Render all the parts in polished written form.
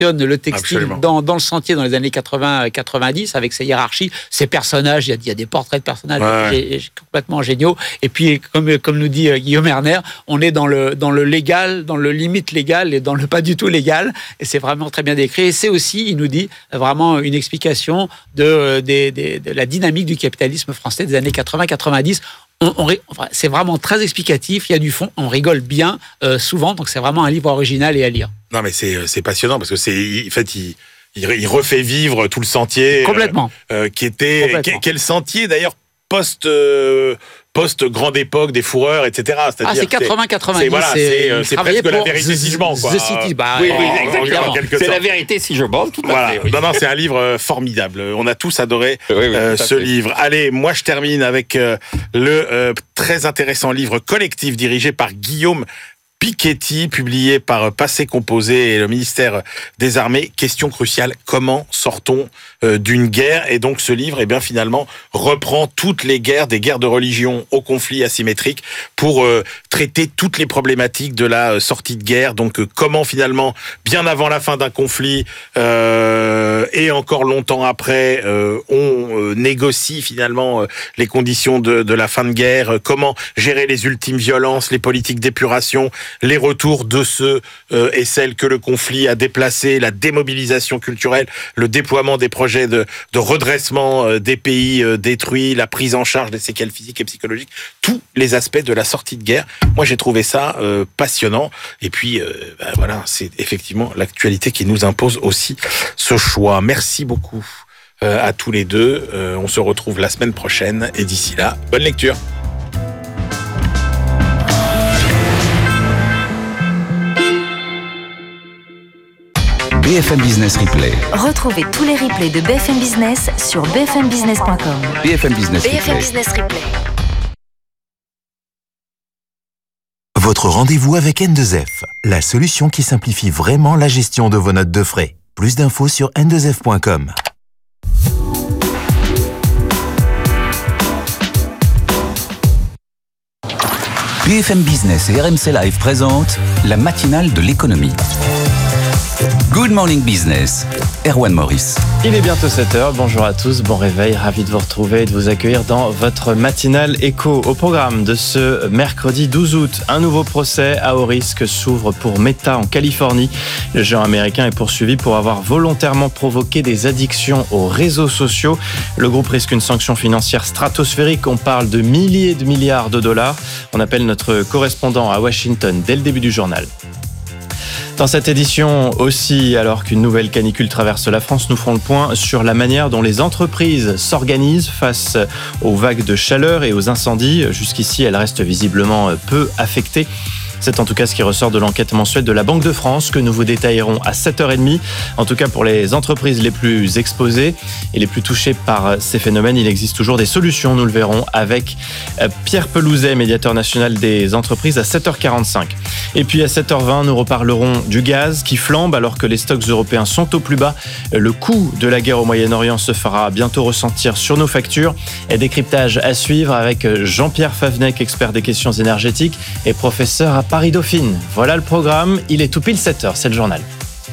le textile dans le sentier dans les années 80-90 avec ses hiérarchies, ses personnages. Il y a des portraits de personnages complètement géniaux. Et puis, comme nous dit Guillaume Erner, on est dans le légal, dans le limite légal et dans le pas du tout légal. Et c'est vraiment très bien décrit. Et c'est aussi, il nous dit, vraiment une explication de la dynamique du capitalisme français des années 80-90. C'est vraiment très explicatif, il y a du fond, on rigole bien souvent, donc c'est vraiment un livre original et à lire. Non mais c'est passionnant parce que il refait vivre tout le sentier. Complètement. Qui était quel sentier d'ailleurs post grande époque des fourreurs, etc. C'est 80-90. C'est presque la vérité si je mens, quoi. The City, oui, exactement. C'est la vérité si je mens, tout à fait. Oui. Non, c'est un livre formidable. On a tous adoré ce livre. Allez, moi je termine avec le très intéressant livre collectif dirigé par Guillaume Piketty, publié par Passé Composé et le ministère des Armées. Question cruciale, comment sort-on d'une guerre? Et donc ce livre, finalement, reprend toutes les guerres, des guerres de religion aux conflits asymétriques, pour traiter toutes les problématiques de la sortie de guerre. Donc comment finalement, bien avant la fin d'un conflit et encore longtemps après, on négocie finalement les conditions de la fin de guerre, comment gérer les ultimes violences, les politiques d'épuration, les retours de ceux et celles que le conflit a déplacés, la démobilisation culturelle, le déploiement des projets de redressement des pays détruits, la prise en charge des séquelles physiques et psychologiques, tous les aspects de la sortie de guerre. Moi, j'ai trouvé ça passionnant. Et puis, c'est effectivement l'actualité qui nous impose aussi ce choix. Merci beaucoup à tous les deux. On se retrouve la semaine prochaine. Et d'ici là, bonne lecture. BFM Business Replay. Retrouvez tous les replays de BFM Business sur bfmbusiness.com. BFM Business Replay. BFM Business Replay. Votre rendez-vous avec N2F, la solution qui simplifie vraiment la gestion de vos notes de frais. Plus d'infos sur n2f.com. BFM Business et RMC Live présentent la matinale de l'économie. Good Morning Business, Erwan Maurice. Il est bientôt 7h, bonjour à tous, bon réveil, ravi de vous retrouver et de vous accueillir dans votre matinale éco. Au programme de ce mercredi 12 août, un nouveau procès à haut risque s'ouvre pour Meta en Californie. Le géant américain est poursuivi pour avoir volontairement provoqué des addictions aux réseaux sociaux. Le groupe risque une sanction financière stratosphérique, on parle de milliers de milliards de dollars. On appelle notre correspondant à Washington dès le début du journal. Dans cette édition aussi, alors qu'une nouvelle canicule traverse la France, nous ferons le point sur la manière dont les entreprises s'organisent face aux vagues de chaleur et aux incendies. Jusqu'ici, elles restent visiblement peu affectées. C'est en tout cas ce qui ressort de l'enquête mensuelle de la Banque de France que nous vous détaillerons à 7h30. En tout cas, pour les entreprises les plus exposées et les plus touchées par ces phénomènes, il existe toujours des solutions. Nous le verrons avec Pierre Pelouzet, médiateur national des entreprises, à 7h45. Et puis à 7h20, nous reparlerons du gaz qui flambe alors que les stocks européens sont au plus bas. Le coût de la guerre au Moyen-Orient se fera bientôt ressentir sur nos factures. Et décryptage à suivre avec Jean-Pierre Favnec, expert des questions énergétiques et professeur à Paris-Dauphine. Voilà le programme, il est tout pile 7h, c'est le journal.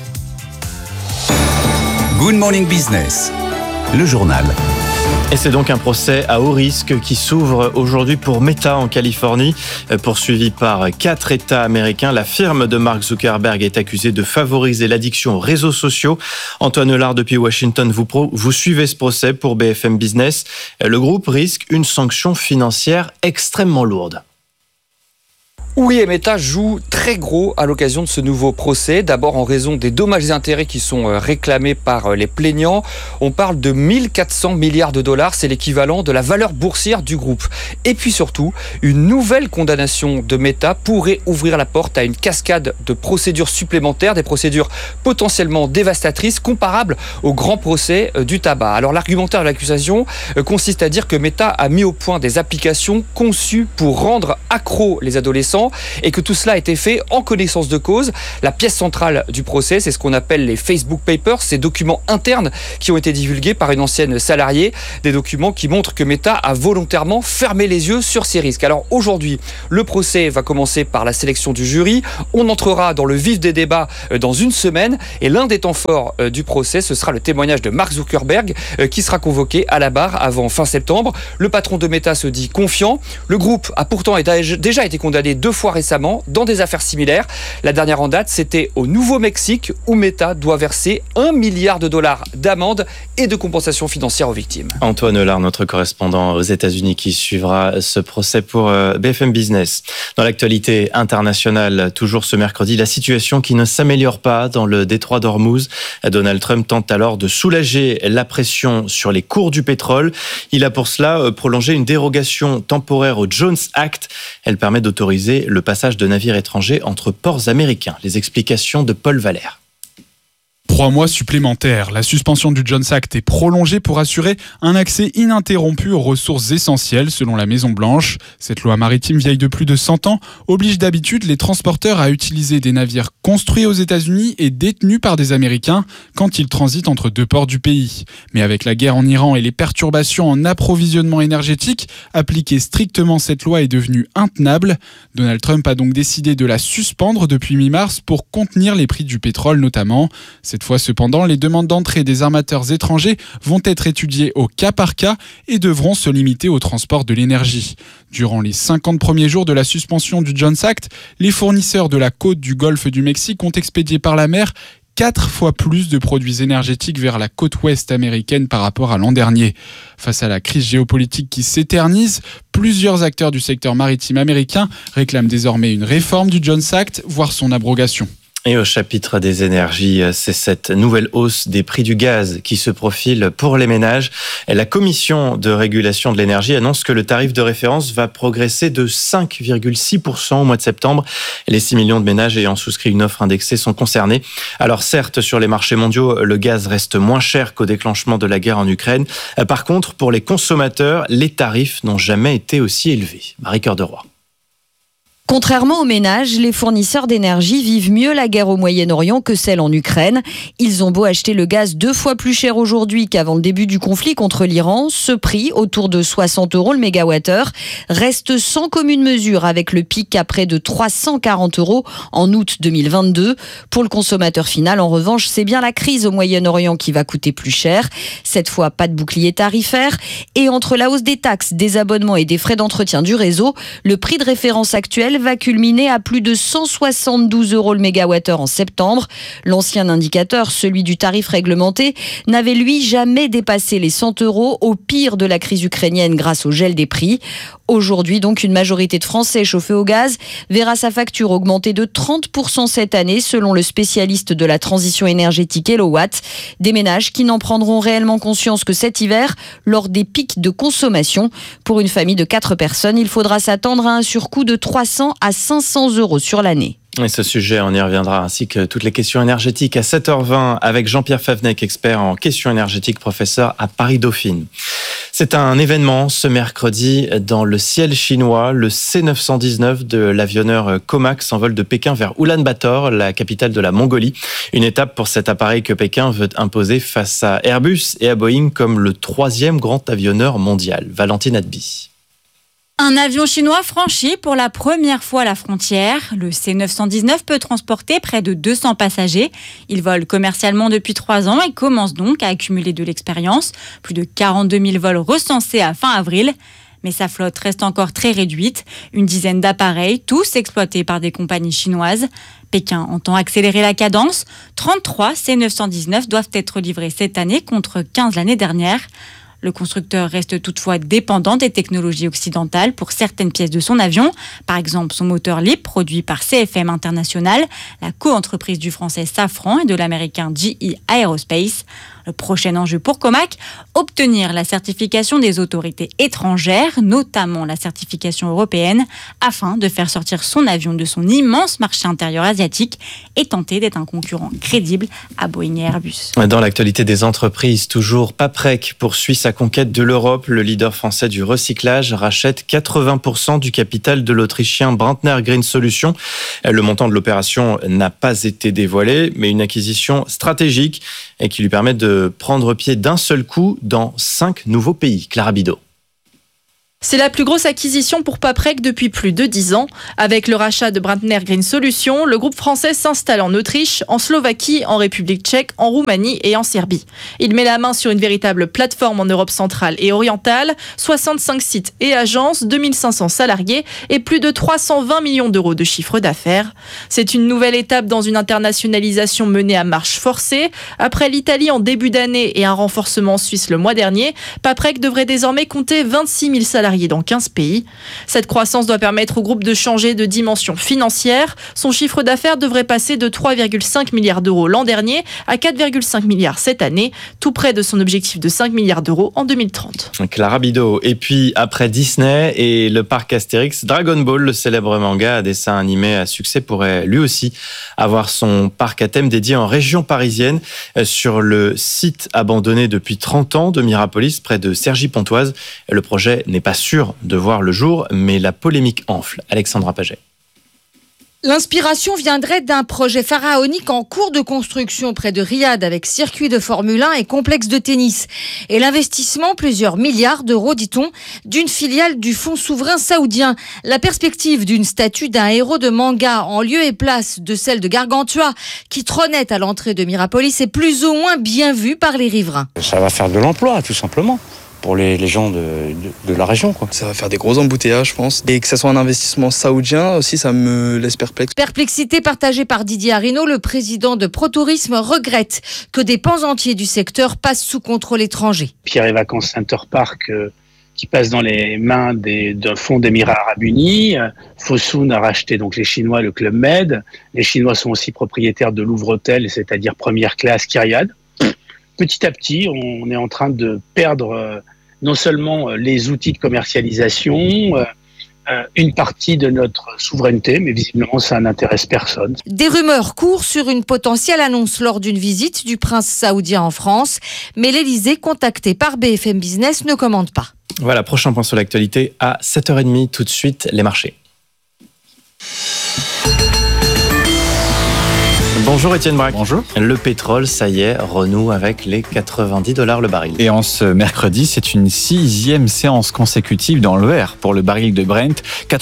Good Morning Business, le journal. Et c'est donc un procès à haut risque qui s'ouvre aujourd'hui pour Meta en Californie. Poursuivi par 4 États américains, la firme de Mark Zuckerberg est accusée de favoriser l'addiction aux réseaux sociaux. Antoine Eulard depuis Washington, vous suivez ce procès pour BFM Business. Le groupe risque une sanction financière extrêmement lourde. Oui, et Meta joue très gros à l'occasion de ce nouveau procès. D'abord en raison des dommages et intérêts qui sont réclamés par les plaignants. On parle de 1400 milliards de dollars, c'est l'équivalent de la valeur boursière du groupe. Et puis surtout, une nouvelle condamnation de Meta pourrait ouvrir la porte à une cascade de procédures supplémentaires, des procédures potentiellement dévastatrices, comparables au grand procès du tabac. Alors l'argumentaire de l'accusation consiste à dire que Meta a mis au point des applications conçues pour rendre accros les adolescents. clients et que tout cela a été fait en connaissance de cause. La pièce centrale du procès, c'est ce qu'on appelle les Facebook Papers, ces documents internes qui ont été divulgués par une ancienne salariée, des documents qui montrent que Meta a volontairement fermé les yeux sur ces risques. Alors aujourd'hui, le procès va commencer par la sélection du jury. On entrera dans le vif des débats dans une semaine et l'un des temps forts du procès, ce sera le témoignage de Mark Zuckerberg qui sera convoqué à la barre avant fin septembre. Le patron de Meta se dit confiant. Le groupe a pourtant déjà été condamné 2 fois récemment dans des affaires similaires. La dernière en date, c'était au Nouveau-Mexique où Meta doit verser $1 milliard d'amende et de compensation financière aux victimes. Antoine Hollard, notre correspondant aux États-Unis, qui suivra ce procès pour BFM Business. Dans l'actualité internationale, toujours ce mercredi, la situation qui ne s'améliore pas dans le détroit d'Ormuz. Donald Trump tente alors de soulager la pression sur les cours du pétrole. Il a pour cela prolongé une dérogation temporaire au Jones Act. Elle permet d'autoriser le passage de navires étrangers entre ports américains. Les explications de Paul Valère. 3 mois supplémentaires. La suspension du Jones Act est prolongée pour assurer un accès ininterrompu aux ressources essentielles selon la Maison-Blanche. Cette loi maritime vieille de plus de 100 ans oblige d'habitude les transporteurs à utiliser des navires construits aux États-Unis et détenus par des Américains quand ils transitent entre 2 ports du pays. Mais avec la guerre en Iran et les perturbations en approvisionnement énergétique, appliquer strictement cette loi est devenu intenable. Donald Trump a donc décidé de la suspendre depuis mi-mars pour contenir les prix du pétrole notamment. Cette fois, cependant, les demandes d'entrée des armateurs étrangers vont être étudiées au cas par cas et devront se limiter au transport de l'énergie. Durant les 50 premiers jours de la suspension du Jones Act, les fournisseurs de la côte du Golfe du Mexique ont expédié par la mer 4 fois plus de produits énergétiques vers la côte ouest américaine par rapport à l'an dernier. Face à la crise géopolitique qui s'éternise, plusieurs acteurs du secteur maritime américain réclament désormais une réforme du Jones Act, voire son abrogation. Et au chapitre des énergies, c'est cette nouvelle hausse des prix du gaz qui se profile pour les ménages. La Commission de régulation de l'énergie annonce que le tarif de référence va progresser de 5,6% au mois de septembre. Les 6 millions de ménages ayant souscrit une offre indexée sont concernés. Alors certes, sur les marchés mondiaux, le gaz reste moins cher qu'au déclenchement de la guerre en Ukraine. Par contre, pour les consommateurs, les tarifs n'ont jamais été aussi élevés. Marie-Cœur de Roy. Contrairement aux ménages, les fournisseurs d'énergie vivent mieux la guerre au Moyen-Orient que celle en Ukraine. Ils ont beau acheter le gaz 2 fois plus cher aujourd'hui qu'avant le début du conflit contre l'Iran, ce prix, autour de 60 € le mégawattheure, reste sans commune mesure avec le pic à près de 340 € en août 2022. Pour le consommateur final, en revanche, c'est bien la crise au Moyen-Orient qui va coûter plus cher. Cette fois, pas de bouclier tarifaire. Et entre la hausse des taxes, des abonnements et des frais d'entretien du réseau, le prix de référence actuel va culminer à plus de 172 € le mégawattheure en septembre. L'ancien indicateur, celui du tarif réglementé, n'avait lui jamais dépassé les 100 € au pire de la crise ukrainienne grâce au gel des prix. Aujourd'hui, donc, une majorité de Français chauffés au gaz verra sa facture augmenter de 30% cette année, selon le spécialiste de la transition énergétique Elowatt. Des ménages qui n'en prendront réellement conscience que cet hiver, lors des pics de consommation. Pour une famille de 4 personnes, il faudra s'attendre à un surcoût de 300 à 500 € sur l'année. Et ce sujet, on y reviendra, ainsi que toutes les questions énergétiques à 7h20 avec Jean-Pierre Favnec, expert en questions énergétiques, professeur à Paris-Dauphine. C'est un événement ce mercredi dans le ciel chinois. Le C919 de l'avionneur Comac s'envole de Pékin vers Ulan-Bator, la capitale de la Mongolie. Une étape pour cet appareil que Pékin veut imposer face à Airbus et à Boeing comme le 3e grand avionneur mondial. Valentine Adby. Un avion chinois franchit pour la première fois la frontière. Le C919 peut transporter près de 200 passagers. Il vole commercialement depuis 3 ans et commence donc à accumuler de l'expérience. Plus de 42 000 vols recensés à fin avril. Mais sa flotte reste encore très réduite. Une dizaine d'appareils, tous exploités par des compagnies chinoises. Pékin entend accélérer la cadence. 33 C919 doivent être livrés cette année contre 15 l'année dernière. Le constructeur reste toutefois dépendant des technologies occidentales pour certaines pièces de son avion, par exemple son moteur LEAP produit par CFM International, la co-entreprise du français Safran et de l'américain GE Aerospace. Le prochain enjeu pour Comac, obtenir la certification des autorités étrangères, notamment la certification européenne, afin de faire sortir son avion de son immense marché intérieur asiatique et tenter d'être un concurrent crédible à Boeing et Airbus. Dans l'actualité des entreprises, toujours Paprec poursuit sa conquête de l'Europe. Le leader français du recyclage rachète 80% du capital de l'Autrichien Brantner Green Solutions. Le montant de l'opération n'a pas été dévoilé, mais une acquisition stratégique et qui lui permet de prendre pied d'un seul coup dans 5 nouveaux pays. Clara Bidot. C'est la plus grosse acquisition pour Paprec depuis plus de 10 ans. Avec le rachat de Brantner Green Solutions, le groupe français s'installe en Autriche, en Slovaquie, en République tchèque, en Roumanie et en Serbie. Il met la main sur une véritable plateforme en Europe centrale et orientale, 65 sites et agences, 2500 salariés et plus de 320 millions d'euros de chiffre d'affaires. C'est une nouvelle étape dans une internationalisation menée à marche forcée. Après l'Italie en début d'année et un renforcement suisse le mois dernier, Paprec devrait désormais compter 26 000 salariés dans 15 pays. Cette croissance doit permettre au groupe de changer de dimension financière. Son chiffre d'affaires devrait passer de 3,5 milliards d'euros l'an dernier à 4,5 milliards cette année, tout près de son objectif de 5 milliards d'euros en 2030. Clara Bidot. Et puis, après Disney et le parc Astérix, Dragon Ball, le célèbre manga à dessin animé à succès, pourrait lui aussi avoir son parc à thème dédié en région parisienne sur le site abandonné depuis 30 ans de Mirapolis, près de Cergy-Pontoise. Le projet n'est pas sûr de voir le jour, mais la polémique enfle. Alexandra Paget. L'inspiration viendrait d'un projet pharaonique en cours de construction près de Riyad avec circuit de Formule 1 et complexe de tennis. Et l'investissement, plusieurs milliards d'euros, dit-on, d'une filiale du fonds souverain saoudien. La perspective d'une statue d'un héros de manga en lieu et place de celle de Gargantua qui trônait à l'entrée de Mirapolis est plus ou moins bien vue par les riverains. Ça va faire de l'emploi, tout simplement, pour les gens de la région, quoi. Ça va faire des gros embouteillages, je pense. Et que ça soit un investissement saoudien aussi, ça me laisse perplexe. Perplexité partagée par Didier Arinaud, le président de ProTourisme, regrette que des pans entiers du secteur passent sous contrôle étranger. Pierre et Vacances Center Park qui passe dans les mains d'un fonds d'Émirats Arabes Unis. Fosun a racheté donc les Chinois le Club Med. Les Chinois sont aussi propriétaires de Louvre Hôtel, c'est-à-dire première classe Kyriade. Petit à petit, on est en train de perdre non seulement les outils de commercialisation, une partie de notre souveraineté, mais visiblement ça n'intéresse personne. Des rumeurs courent sur une potentielle annonce lors d'une visite du prince saoudien en France, mais l'Élysée, contacté par BFM Business, ne commande pas. Voilà, prochain point sur l'actualité à 7h30, tout de suite, les marchés. Bonjour Étienne Braque. Bonjour. Le pétrole, ça y est, renoue avec les $90 le baril. Et en ce mercredi, c'est une 6e séance consécutive dans le vert pour le baril de Brent.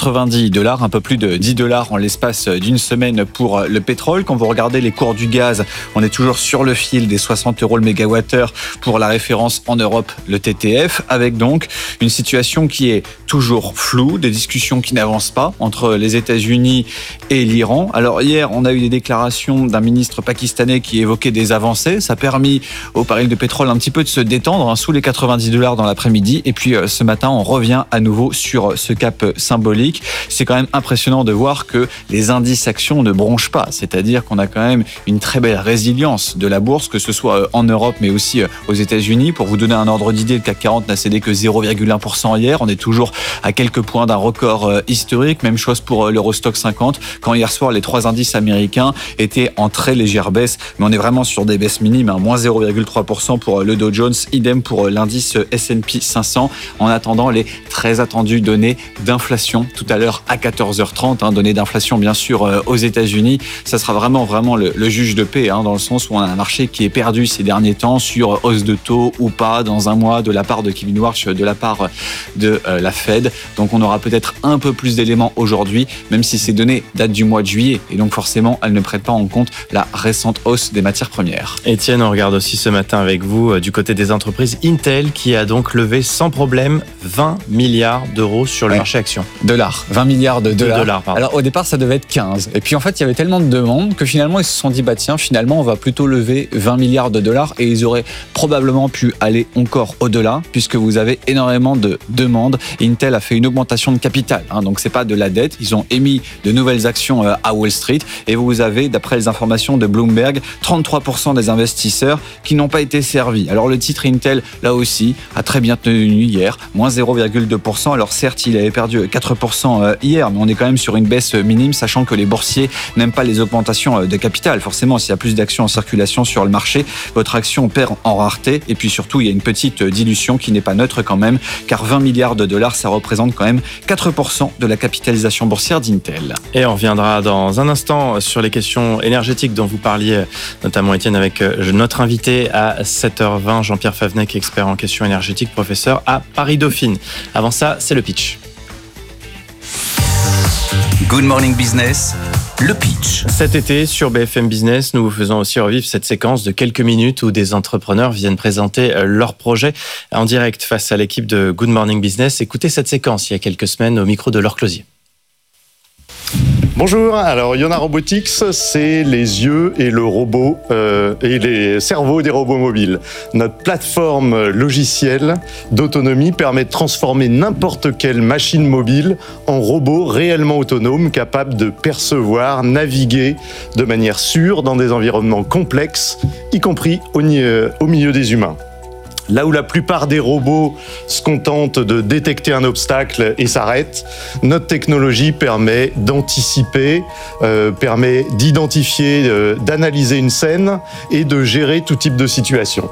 $90, un peu plus de $10 en l'espace d'une semaine pour le pétrole. Quand vous regardez les cours du gaz, on est toujours sur le fil des 60 € le mégawattheure pour la référence en Europe, le TTF, avec donc une situation qui est toujours floue, des discussions qui n'avancent pas entre les États-Unis et l'Iran. Alors hier, on a eu des déclarations d'un ministre pakistanais qui évoquait des avancées. Ça a permis au baril de pétrole un petit peu de se détendre sous les $90 dans l'après-midi. Et puis ce matin, on revient à nouveau sur ce cap symbolique. C'est quand même impressionnant de voir que les indices actions ne bronchent pas. C'est-à-dire qu'on a quand même une très belle résilience de la bourse, que ce soit en Europe mais aussi aux États-Unis. Pour vous donner un ordre d'idée, le CAC 40 n'a cédé que 0,1% hier. On est toujours à quelques points d'un record historique. Même chose pour l'Eurostock 50. Quand hier soir, les 3 indices américains étaient en très légère baisse, mais on est vraiment sur des baisses minimes, moins 0,3% pour le Dow Jones, idem pour l'indice S&P 500, en attendant les très attendues données d'inflation tout à l'heure à 14h30, données d'inflation bien sûr aux États-Unis. Ça sera vraiment le juge de paix, dans le sens où on a un marché qui est perdu ces derniers temps sur hausse de taux ou pas dans un mois de la part de Kevin Warsh, de la part de la Fed. Donc on aura peut-être un peu plus d'éléments aujourd'hui, même si ces données datent du mois de juillet, et donc forcément elles ne prêtent pas en compte la récente hausse des matières premières. Étienne, on regarde aussi ce matin avec vous du côté des entreprises Intel qui a donc levé sans problème 20 milliards d'euros sur le marché action. 20 milliards de dollars. Pardon. Alors au départ ça devait être 15. Et puis en fait il y avait tellement de demandes que finalement ils se sont dit finalement on va plutôt lever 20 milliards de dollars, et ils auraient probablement pu aller encore au-delà puisque vous avez énormément de demandes. Intel a fait une augmentation de capital, donc c'est pas de la dette. Ils ont émis de nouvelles actions à Wall Street, et vous avez, d'après les informations information de Bloomberg, 33% des investisseurs qui n'ont pas été servis. Alors le titre Intel, là aussi, a très bien tenu hier, moins 0,2%. Alors certes, il avait perdu 4% hier, mais on est quand même sur une baisse minime, sachant que les boursiers n'aiment pas les augmentations de capital. Forcément, s'il y a plus d'actions en circulation sur le marché, votre action perd en rareté. Et puis surtout, il y a une petite dilution qui n'est pas neutre quand même, car 20 milliards de dollars, ça représente quand même 4% de la capitalisation boursière d'Intel. Et on reviendra dans un instant sur les questions énergétiques dont vous parliez, notamment Étienne, avec notre invité à 7h20, Jean-Pierre Favnec, expert en questions énergétiques, professeur à Paris-Dauphine. Avant ça, c'est le pitch. Good Morning Business, le pitch. Cet été, sur BFM Business, nous vous faisons aussi revivre cette séquence de quelques minutes où des entrepreneurs viennent présenter leurs projets en direct face à l'équipe de Good Morning Business. Écoutez cette séquence il y a quelques semaines au micro de Laure Closier. Bonjour, alors Yona Robotics, c'est les yeux et le robot et les cerveaux des robots mobiles. Notre plateforme logicielle d'autonomie permet de transformer n'importe quelle machine mobile en robot réellement autonome, capable de percevoir, naviguer de manière sûre dans des environnements complexes, y compris au milieu des humains. Là où la plupart des robots se contentent de détecter un obstacle et s'arrêtent, notre technologie permet d'anticiper, permet d'identifier, d'analyser une scène et de gérer tout type de situation.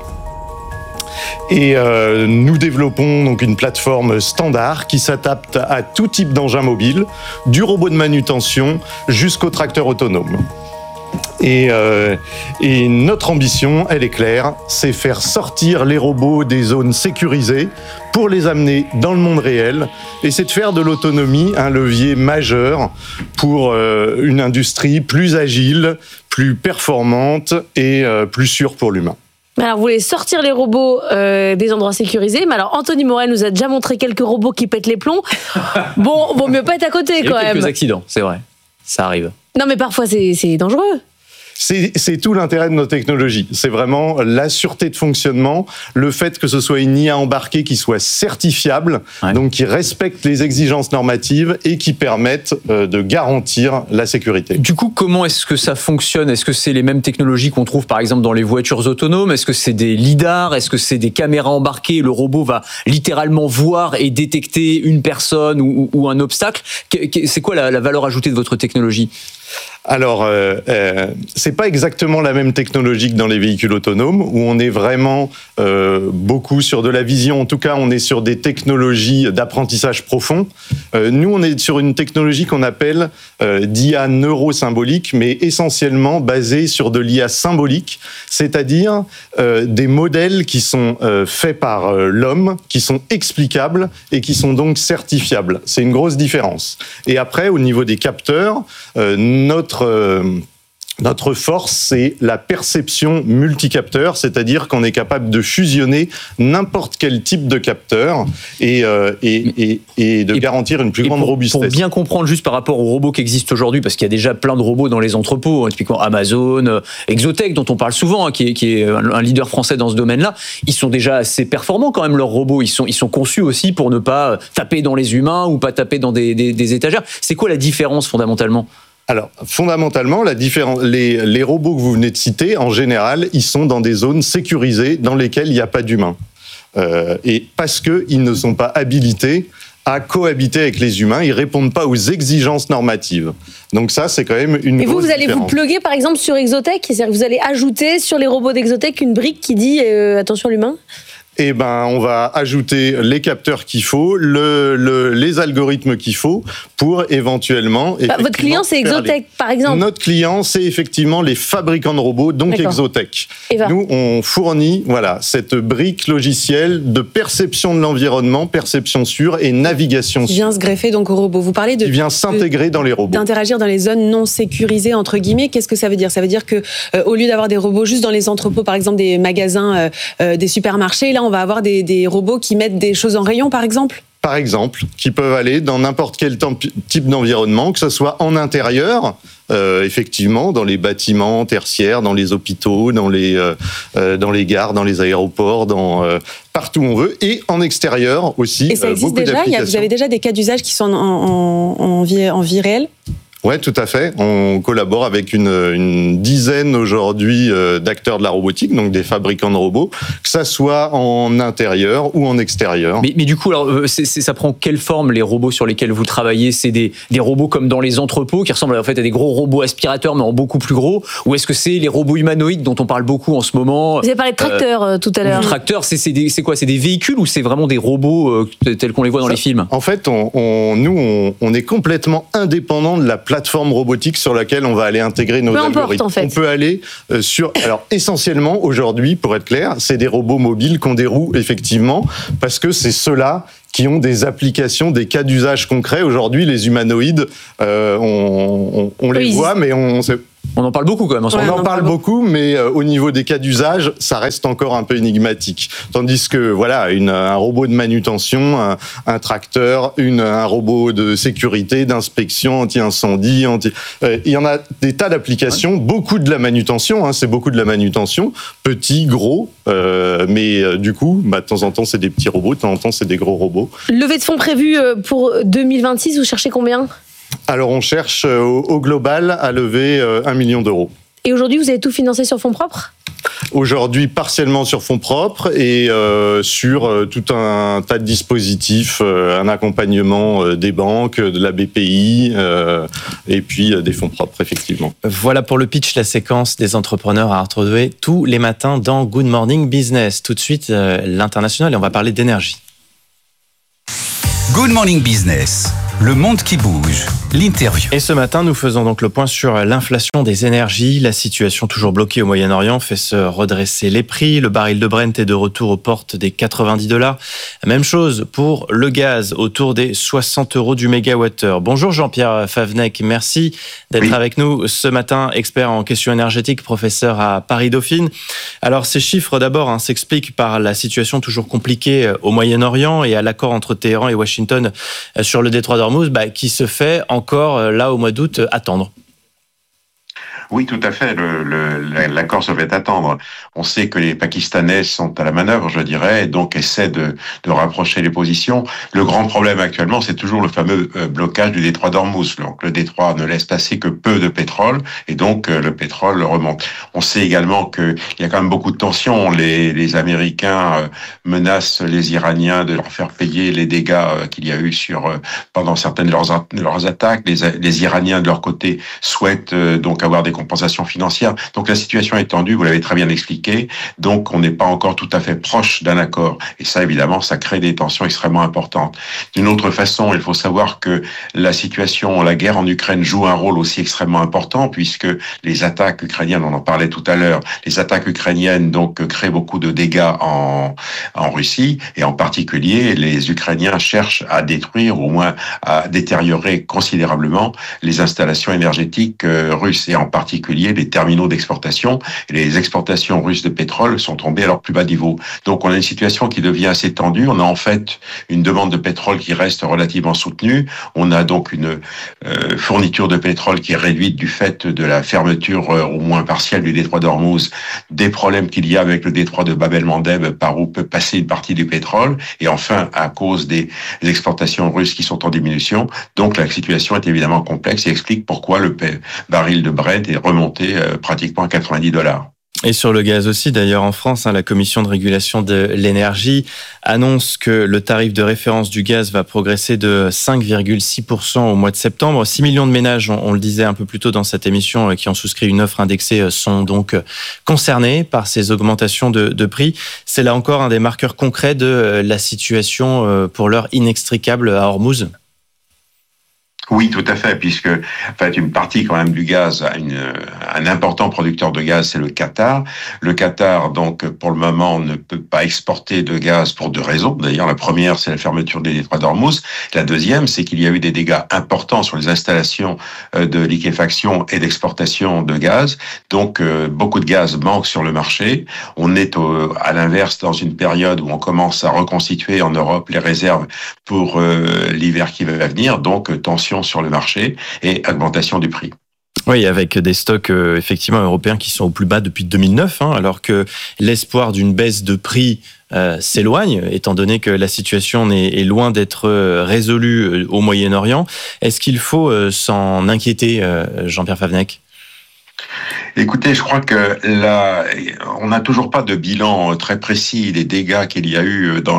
Et nous développons donc une plateforme standard qui s'adapte à tout type d'engin mobile, du robot de manutention jusqu'au tracteur autonome. Et notre ambition, elle est claire, c'est faire sortir les robots des zones sécurisées pour les amener dans le monde réel. Et c'est de faire de l'autonomie un levier majeur pour une industrie plus agile, plus performante et plus sûre pour l'humain. Alors, vous voulez sortir les robots des endroits sécurisés, mais alors Anthony Morel nous a déjà montré quelques robots qui pètent les plombs. Bon, vaut mieux pas être à côté quand même. Il y a quelques accidents, c'est vrai, ça arrive. Non, mais parfois c'est dangereux. C'est tout l'intérêt de nos technologies. C'est vraiment la sûreté de fonctionnement, le fait que ce soit une IA embarquée qui soit certifiable, donc qui respecte les exigences normatives et qui permette de garantir la sécurité. Du coup, comment est-ce que ça fonctionne ? Est-ce que c'est les mêmes technologies qu'on trouve par exemple dans les voitures autonomes ? Est-ce que c'est des lidars ? Est-ce que c'est des caméras embarquées ? Le robot va littéralement voir et détecter une personne ou un obstacle. C'est quoi la valeur ajoutée de votre technologie ? Alors, c'est pas exactement la même technologie que dans les véhicules autonomes, où on est vraiment beaucoup sur de la vision. En tout cas, on est sur des technologies d'apprentissage profond. Nous, on est sur une technologie qu'on appelle d'IA neurosymbolique, mais essentiellement basée sur de l'IA symbolique, c'est-à-dire des modèles qui sont faits par l'homme, qui sont explicables et qui sont donc certifiables. C'est une grosse différence. Et après, au niveau des capteurs, notre force, c'est la perception multicapteur, c'est-à-dire qu'on est capable de fusionner n'importe quel type de capteur et de garantir une plus grande robustesse. Pour bien comprendre juste par rapport aux robots qui existent aujourd'hui, parce qu'il y a déjà plein de robots dans les entrepôts, typiquement Amazon, Exotech, dont on parle souvent, qui est un leader français dans ce domaine-là, ils sont déjà assez performants quand même, leurs robots. Ils sont conçus aussi pour ne pas taper dans les humains ou pas taper dans des étagères. C'est quoi la différence fondamentalement ? Alors, fondamentalement, les robots que vous venez de citer, en général, ils sont dans des zones sécurisées dans lesquelles il n'y a pas d'humains. Et parce qu'ils ne sont pas habilités à cohabiter avec les humains, ils ne répondent pas aux exigences normatives. Donc ça, c'est quand même une grosse différence. Et vous allez vous plugger, par exemple, sur Exotech, c'est-à-dire que vous allez ajouter sur les robots d'Exotech une brique qui dit « attention l'humain ». Eh ben, on va ajouter les capteurs qu'il faut, les algorithmes qu'il faut pour éventuellement... Votre client, c'est Exotech, par exemple ? Notre client, c'est effectivement les fabricants de robots, donc Exotech. Nous, on fournit cette brique logicielle de perception de l'environnement, perception sûre et navigation sûre. Qui vient se greffer donc aux robots. Vous parlez qui vient s'intégrer dans les robots. D'interagir dans les zones non sécurisées, entre guillemets. Qu'est-ce que ça veut dire ? Ça veut dire que au lieu d'avoir des robots juste dans les entrepôts, par exemple des magasins, des supermarchés, là, on va avoir des robots qui mettent des choses en rayon, par exemple ? Par exemple, qui peuvent aller dans n'importe quel type d'environnement, que ce soit en intérieur, effectivement, dans les bâtiments tertiaires, dans les hôpitaux, dans les gares, dans les aéroports, partout où on veut, et en extérieur aussi. Et ça existe déjà ? Vous avez déjà des cas d'usage qui sont en vie réelle ? Ouais, tout à fait. On collabore avec une dizaine aujourd'hui d'acteurs de la robotique, donc des fabricants de robots, que ça soit en intérieur ou en extérieur. Mais du coup, alors, ça prend quelle forme les robots sur lesquels vous travaillez? C'est des robots comme dans les entrepôts qui ressemblent en fait à des gros robots aspirateurs mais en beaucoup plus gros, ou est-ce que c'est les robots humanoïdes dont on parle beaucoup en ce moment? Vous avez parlé de tracteurs tout à l'heure. Tracteurs, c'est quoi? C'est des véhicules ou c'est vraiment des robots tels qu'on les voit dans les films? En fait, on est complètement indépendant de la plateforme robotique sur laquelle on va aller intégrer nos algorithmes. En fait. On peut aller alors essentiellement aujourd'hui, pour être clair, c'est des robots mobiles qui ont des roues effectivement, parce que c'est ceux-là qui ont des applications, des cas d'usage concrets. Aujourd'hui, les humanoïdes, on les voit, mais on en parle beaucoup quand même. On en parle beaucoup, mais au niveau des cas d'usage, ça reste encore un peu énigmatique. Tandis que voilà, un robot de manutention, un tracteur, un robot de sécurité, d'inspection, anti-incendie, il y en a des tas d'applications, beaucoup de la manutention, c'est beaucoup de la manutention, petit, gros, mais du coup, de temps en temps c'est des petits robots, de temps en temps c'est des gros robots. Levée de fonds prévue pour 2026, vous cherchez combien ? Alors, on cherche au global à lever 1 million d'euros. Et aujourd'hui, vous avez tout financé sur fonds propres ? Aujourd'hui, partiellement sur fonds propres et sur tout un tas de dispositifs, un accompagnement des banques, de la BPI et puis des fonds propres, effectivement. Voilà pour le pitch, la séquence des entrepreneurs à retrouver tous les matins dans Good Morning Business. Tout de suite, l'international et on va parler d'énergie. Good Morning Business, le monde qui bouge, l'interview. Et ce matin, nous faisons donc le point sur l'inflation des énergies. La situation toujours bloquée au Moyen-Orient fait se redresser les prix. Le baril de Brent est de retour aux portes des $90. Même chose pour le gaz, autour des 60 € du mégawattheure. Bonjour Jean-Pierre Favnec, merci d'être avec nous ce matin, expert en questions énergétiques, professeur à Paris-Dauphine. Alors ces chiffres d'abord s'expliquent par la situation toujours compliquée au Moyen-Orient et à l'accord entre Téhéran et Washington sur le détroit d'Ormuz qui se fait encore là au mois d'août attendre. Oui, tout à fait. L'accord se fait attendre. On sait que les Pakistanais sont à la manœuvre, je dirais, et donc essaient de rapprocher les positions. Le grand problème actuellement, c'est toujours le fameux blocage du détroit d'Ormuz. Donc, le détroit ne laisse passer que peu de pétrole, et donc le pétrole remonte. On sait également qu'il y a quand même beaucoup de tensions. Les Américains menacent les Iraniens de leur faire payer les dégâts qu'il y a eu pendant certaines de leurs attaques. Les Iraniens, de leur côté, souhaitent donc avoir des compensations financières. Donc la situation est tendue, vous l'avez très bien expliqué, donc on n'est pas encore tout à fait proche d'un accord. Et ça, évidemment, ça crée des tensions extrêmement importantes. D'une autre façon, il faut savoir que la guerre en Ukraine joue un rôle aussi extrêmement important, puisque les attaques ukrainiennes, on en parlait tout à l'heure, les attaques ukrainiennes donc créent beaucoup de dégâts en Russie, et en particulier, les Ukrainiens cherchent à détruire, ou au moins à détériorer considérablement les installations énergétiques russes, et en particulier les terminaux d'exportation. Et les exportations russes de pétrole sont tombées à leur plus bas niveau. Donc on a une situation qui devient assez tendue. On a en fait une demande de pétrole qui reste relativement soutenue. On a donc une fourniture de pétrole qui est réduite du fait de la fermeture au moins partielle du détroit d'Ormuz, des problèmes qu'il y a avec le détroit de Bab el-Mandeb par où peut passer une partie du pétrole, et enfin à cause des exportations russes qui sont en diminution. Donc la situation est évidemment complexe et explique pourquoi le baril de Brent est remonté pratiquement à $90. Et sur le gaz aussi, d'ailleurs en France, la Commission de régulation de l'énergie annonce que le tarif de référence du gaz va progresser de 5,6% au mois de septembre. 6 millions de ménages, on le disait un peu plus tôt dans cette émission, qui ont souscrit une offre indexée sont donc concernés par ces augmentations de prix. C'est là encore un des marqueurs concrets de la situation pour l'heure inextricable à Ormuz. Oui, tout à fait, puisque en fait, une partie quand même du gaz, un important producteur de gaz, c'est le Qatar. Le Qatar, donc, pour le moment, ne peut pas exporter de gaz pour deux raisons. D'ailleurs, la première, c'est la fermeture des détroits d'Ormuz. La deuxième, c'est qu'il y a eu des dégâts importants sur les installations de liquéfaction et d'exportation de gaz. Donc, beaucoup de gaz manque sur le marché. On est à l'inverse dans une période où on commence à reconstituer en Europe les réserves pour l'hiver qui va venir. Donc, tension sur le marché et augmentation du prix. Oui, avec des stocks effectivement européens qui sont au plus bas depuis 2009, alors que l'espoir d'une baisse de prix s'éloigne, étant donné que la situation est loin d'être résolue au Moyen-Orient. Est-ce qu'il faut s'en inquiéter, Jean-Pierre Favennec ? Écoutez, je crois que là, on n'a toujours pas de bilan très précis des dégâts qu'il y a eu dans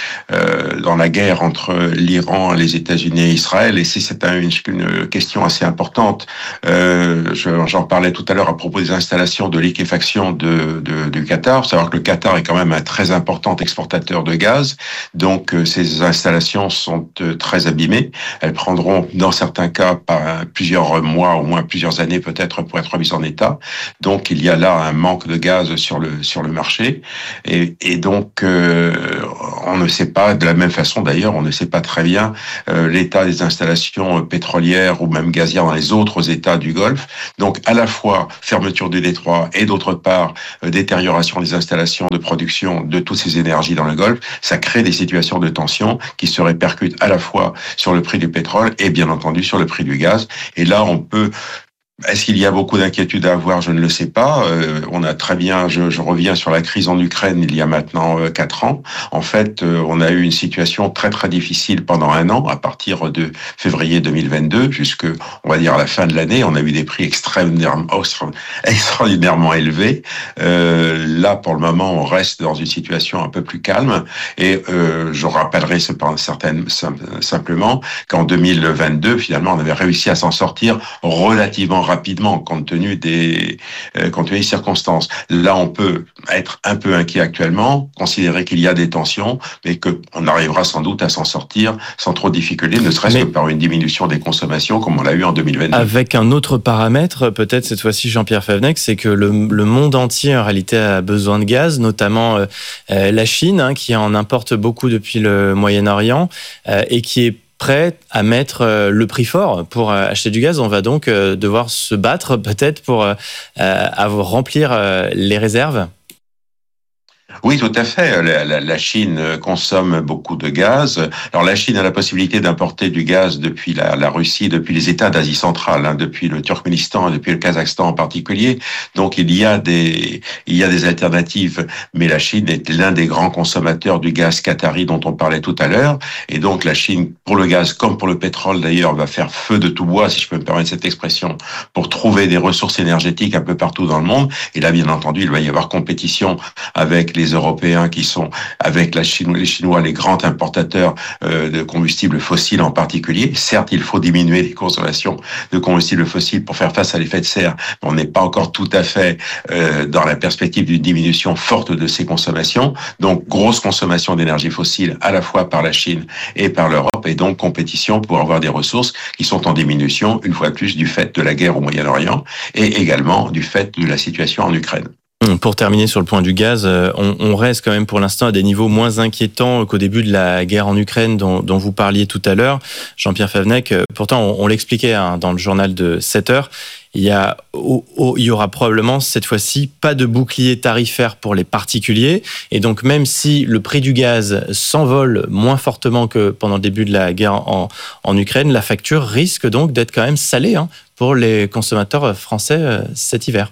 la guerre entre l'Iran, les États-Unis et Israël. Et c'est une question assez importante. J'en parlais tout à l'heure à propos des installations de liquéfaction du Qatar. Faut savoir que le Qatar est quand même un très important exportateur de gaz. Donc, ces installations sont très abîmées. Elles prendront, dans certains cas, plusieurs mois, au moins plusieurs années peut-être, pour être remises en état. Donc il y a là un manque de gaz sur le marché et donc on ne sait pas, de la même façon d'ailleurs, on ne sait pas très bien l'état des installations pétrolières ou même gazières dans les autres États du Golfe. Donc à la fois fermeture du détroit et d'autre part détérioration des installations de production de toutes ces énergies dans le Golfe, ça crée des situations de tension qui se répercutent à la fois sur le prix du pétrole et bien entendu sur le prix du gaz. Et là on peut... Est-ce qu'il y a beaucoup d'inquiétudes à avoir? Je ne le sais pas. On a très bien, je reviens sur la crise en Ukraine il y a maintenant 4 ans. En fait, on a eu une situation très très difficile pendant 1 an, à partir de février 2022 jusque, on va dire, à la fin de l'année. On a eu des prix extraordinairement élevés. Là, pour le moment, on reste dans une situation un peu plus calme. Et je rappellerai simplement qu'en 2022, finalement, on avait réussi à s'en sortir relativement rapidement compte tenu des circonstances. Là, on peut être un peu inquiet actuellement, considérer qu'il y a des tensions, mais qu'on arrivera sans doute à s'en sortir sans trop de difficultés, ne serait-ce que par une diminution des consommations comme on l'a eu en 2022. Avec un autre paramètre, peut-être cette fois-ci, Jean-Pierre Favennec, c'est que le monde entier en réalité a besoin de gaz, notamment la Chine, qui en importe beaucoup depuis le Moyen-Orient et qui est prêt à mettre le prix fort pour acheter du gaz. On va donc devoir se battre peut-être pour remplir les réserves. Oui, tout à fait. La Chine consomme beaucoup de gaz. Alors la Chine a la possibilité d'importer du gaz depuis la Russie, depuis les États d'Asie centrale, depuis le Turkménistan, depuis le Kazakhstan en particulier. Donc il y a des alternatives, mais la Chine est l'un des grands consommateurs du gaz qatari dont on parlait tout à l'heure. Et donc la Chine, pour le gaz comme pour le pétrole d'ailleurs, va faire feu de tout bois, si je peux me permettre cette expression, pour trouver des ressources énergétiques un peu partout dans le monde. Et là, bien entendu, il va y avoir compétition avec les Européens qui sont, avec les Chinois, les grands importateurs de combustibles fossiles en particulier. Certes, il faut diminuer les consommations de combustibles fossiles pour faire face à l'effet de serre, mais on n'est pas encore tout à fait dans la perspective d'une diminution forte de ces consommations. Donc, grosse consommation d'énergie fossile à la fois par la Chine et par l'Europe, et donc compétition pour avoir des ressources qui sont en diminution, une fois de plus, du fait de la guerre au Moyen-Orient et également du fait de la situation en Ukraine. Pour terminer sur le point du gaz, on reste quand même pour l'instant à des niveaux moins inquiétants qu'au début de la guerre en Ukraine dont vous parliez tout à l'heure, Jean-Pierre Favennec. Pourtant, on l'expliquait dans le journal de 7 heures, il y aura probablement cette fois-ci pas de bouclier tarifaire pour les particuliers. Et donc même si le prix du gaz s'envole moins fortement que pendant le début de la guerre en Ukraine, la facture risque donc d'être quand même salée pour les consommateurs français cet hiver.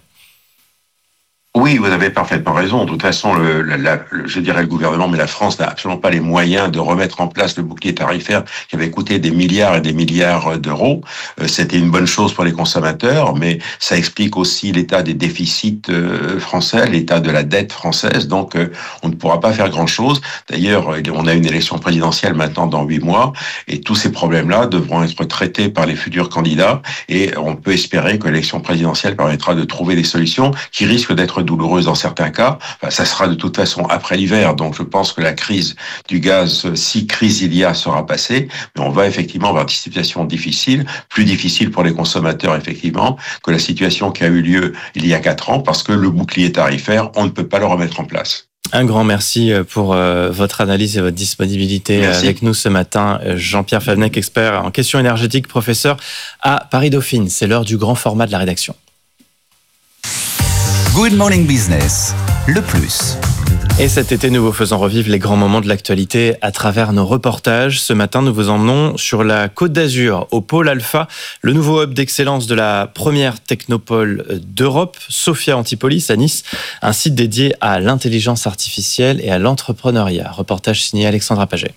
Oui, vous avez parfaitement raison. De toute façon, je dirais le gouvernement, mais la France n'a absolument pas les moyens de remettre en place le bouclier tarifaire qui avait coûté des milliards et des milliards d'euros. C'était une bonne chose pour les consommateurs, mais ça explique aussi l'état des déficits français, l'état de la dette française. Donc, on ne pourra pas faire grand-chose. D'ailleurs, on a une élection présidentielle maintenant dans 8 mois, et tous ces problèmes-là devront être traités par les futurs candidats, et on peut espérer que l'élection présidentielle permettra de trouver des solutions qui risquent d'être douloureuse dans certains cas. Ça sera de toute façon après l'hiver, donc je pense que la crise du gaz, si crise il y a, sera passée, mais on va effectivement avoir des situations difficiles, plus difficiles pour les consommateurs effectivement que la situation qui a eu lieu il y a 4 ans, parce que le bouclier tarifaire, on ne peut pas le remettre en place. Un grand merci pour votre analyse et votre disponibilité avec nous ce matin. Jean-Pierre Favennec, expert en questions énergétiques, professeur à Paris-Dauphine. C'est l'heure du grand format de la rédaction. Good Morning Business, le plus. Et cet été, nous vous faisons revivre les grands moments de l'actualité à travers nos reportages. Ce matin, nous vous emmenons sur la Côte d'Azur, au pôle Alpha, le nouveau hub d'excellence de la première technopole d'Europe, Sophia Antipolis à Nice, un site dédié à l'intelligence artificielle et à l'entrepreneuriat. Reportage signé Alexandra Paget.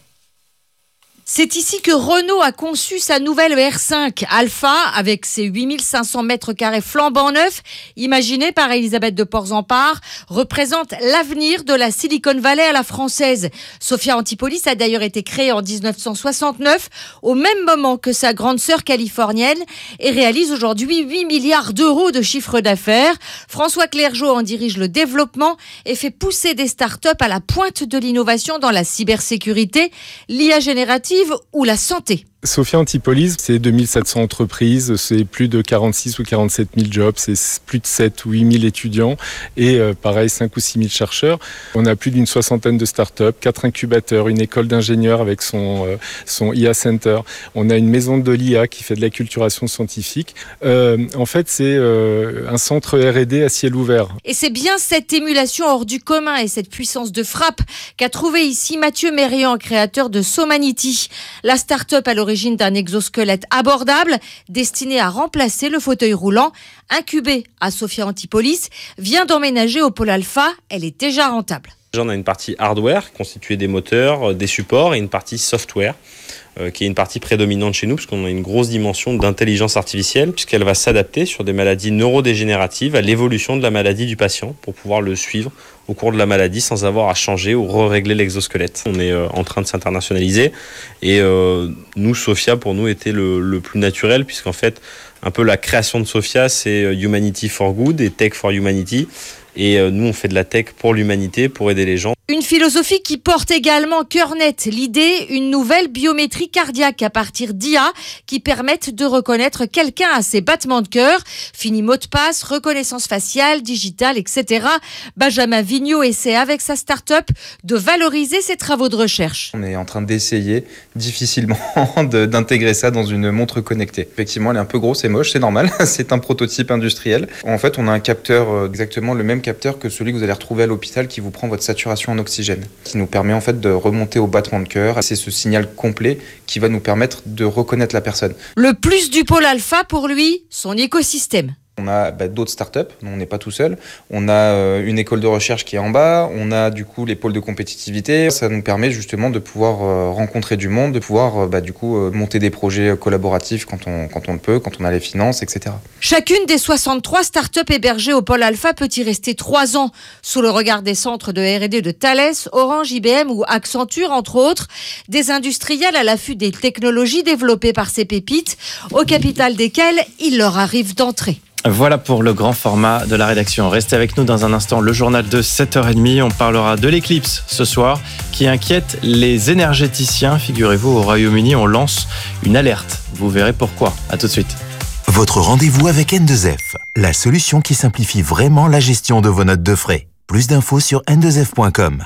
C'est ici que Renault a conçu sa nouvelle R5 Alpha avec ses 8500 mètres carrés flambant neufs, imaginé par Elisabeth de Porzampar, représente l'avenir de la Silicon Valley à la française. Sophia Antipolis a d'ailleurs été créée en 1969, au même moment que sa grande sœur californienne, et réalise aujourd'hui 8 milliards d'euros de chiffre d'affaires. François Clergeau en dirige le développement et fait pousser des startups à la pointe de l'innovation dans la cybersécurité, l'IA générative ou la santé. Sophia Antipolis, c'est 2700 entreprises, c'est plus de 46 ou 47 000 jobs, c'est plus de 7 ou 8 000 étudiants et pareil 5 ou 6 000 chercheurs. On a plus d'une soixantaine de startups, 4 incubateurs, une école d'ingénieurs avec son IA Center. On a une maison de l'IA qui fait de l'acculturation scientifique. En fait, c'est un centre R&D à ciel ouvert. Et c'est bien cette émulation hors du commun et cette puissance de frappe qu'a trouvé ici Mathieu Mérian, créateur de Somanity. La start-up à l'origine d'un exosquelette abordable destiné à remplacer le fauteuil roulant, incubé à Sophia Antipolis, vient d'emménager au pôle Alpha. Elle est déjà rentable. On a une partie hardware constituée des moteurs, des supports et une partie software qui est une partie prédominante chez nous puisqu'on a une grosse dimension d'intelligence artificielle puisqu'elle va s'adapter sur des maladies neurodégénératives à l'évolution de la maladie du patient pour pouvoir le suivre au cours de la maladie sans avoir à changer ou régler l'exosquelette. On est en train de s'internationaliser et nous, Sophia, pour nous, était le plus naturel puisqu'en fait, un peu la création de Sophia, c'est Humanity for Good et Tech for Humanity. Et nous, on fait de la tech pour l'humanité, pour aider les gens. Une philosophie qui porte également cœur net l'idée, une nouvelle biométrie cardiaque à partir d'IA qui permettent de reconnaître quelqu'un à ses battements de cœur. Fini mot de passe, reconnaissance faciale, digitale, etc. Benjamin Vigneault essaie avec sa start-up de valoriser ses travaux de recherche. On est en train d'essayer difficilement d'intégrer ça dans une montre connectée. Effectivement, elle est un peu grosse et moche, c'est normal. C'est un prototype industriel. En fait, on a un capteur, exactement le même capteur que celui que vous allez retrouver à l'hôpital qui vous prend votre saturation en oxygène, qui nous permet en fait de remonter au battement de cœur. C'est ce signal complet qui va nous permettre de reconnaître la personne. Le plus du pôle Alpha pour lui, son écosystème. On a d'autres startups, on n'est pas tout seul. On a une école de recherche qui est en bas. On a du coup les pôles de compétitivité. Ça nous permet justement de pouvoir rencontrer du monde, de pouvoir monter des projets collaboratifs quand on le peut, quand on a les finances, etc. Chacune des 63 startups hébergées au pôle Alpha peut y rester 3 ans, sous le regard des centres de R&D de Thales, Orange, IBM ou Accenture, entre autres. Des industriels à l'affût des technologies développées par ces pépites, au capital desquelles il leur arrive d'entrer. Voilà pour le grand format de la rédaction. Restez avec nous dans un instant, le journal de 7h30. On parlera de l'éclipse ce soir qui inquiète les énergéticiens. Figurez-vous, au Royaume-Uni, on lance une alerte. Vous verrez pourquoi. À tout de suite. Votre rendez-vous avec N2F, la solution qui simplifie vraiment la gestion de vos notes de frais. Plus d'infos sur n2f.com.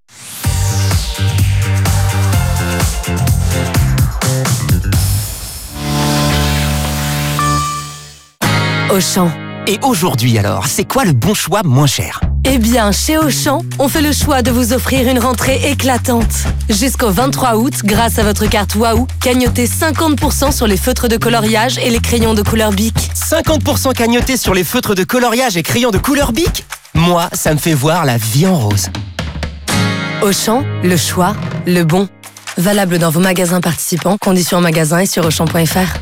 Auchan. Et aujourd'hui alors, c'est quoi le bon choix moins cher ? Eh bien, chez Auchan, on fait le choix de vous offrir une rentrée éclatante. Jusqu'au 23 août, grâce à votre carte Waouh, cagnotez 50% sur les feutres de coloriage et les crayons de couleur Bic. 50% cagnotés sur les feutres de coloriage et crayons de couleur Bic ? Moi, ça me fait voir la vie en rose. Auchan, le choix, le bon. Valable dans vos magasins participants, conditions en magasin et sur Auchan.fr.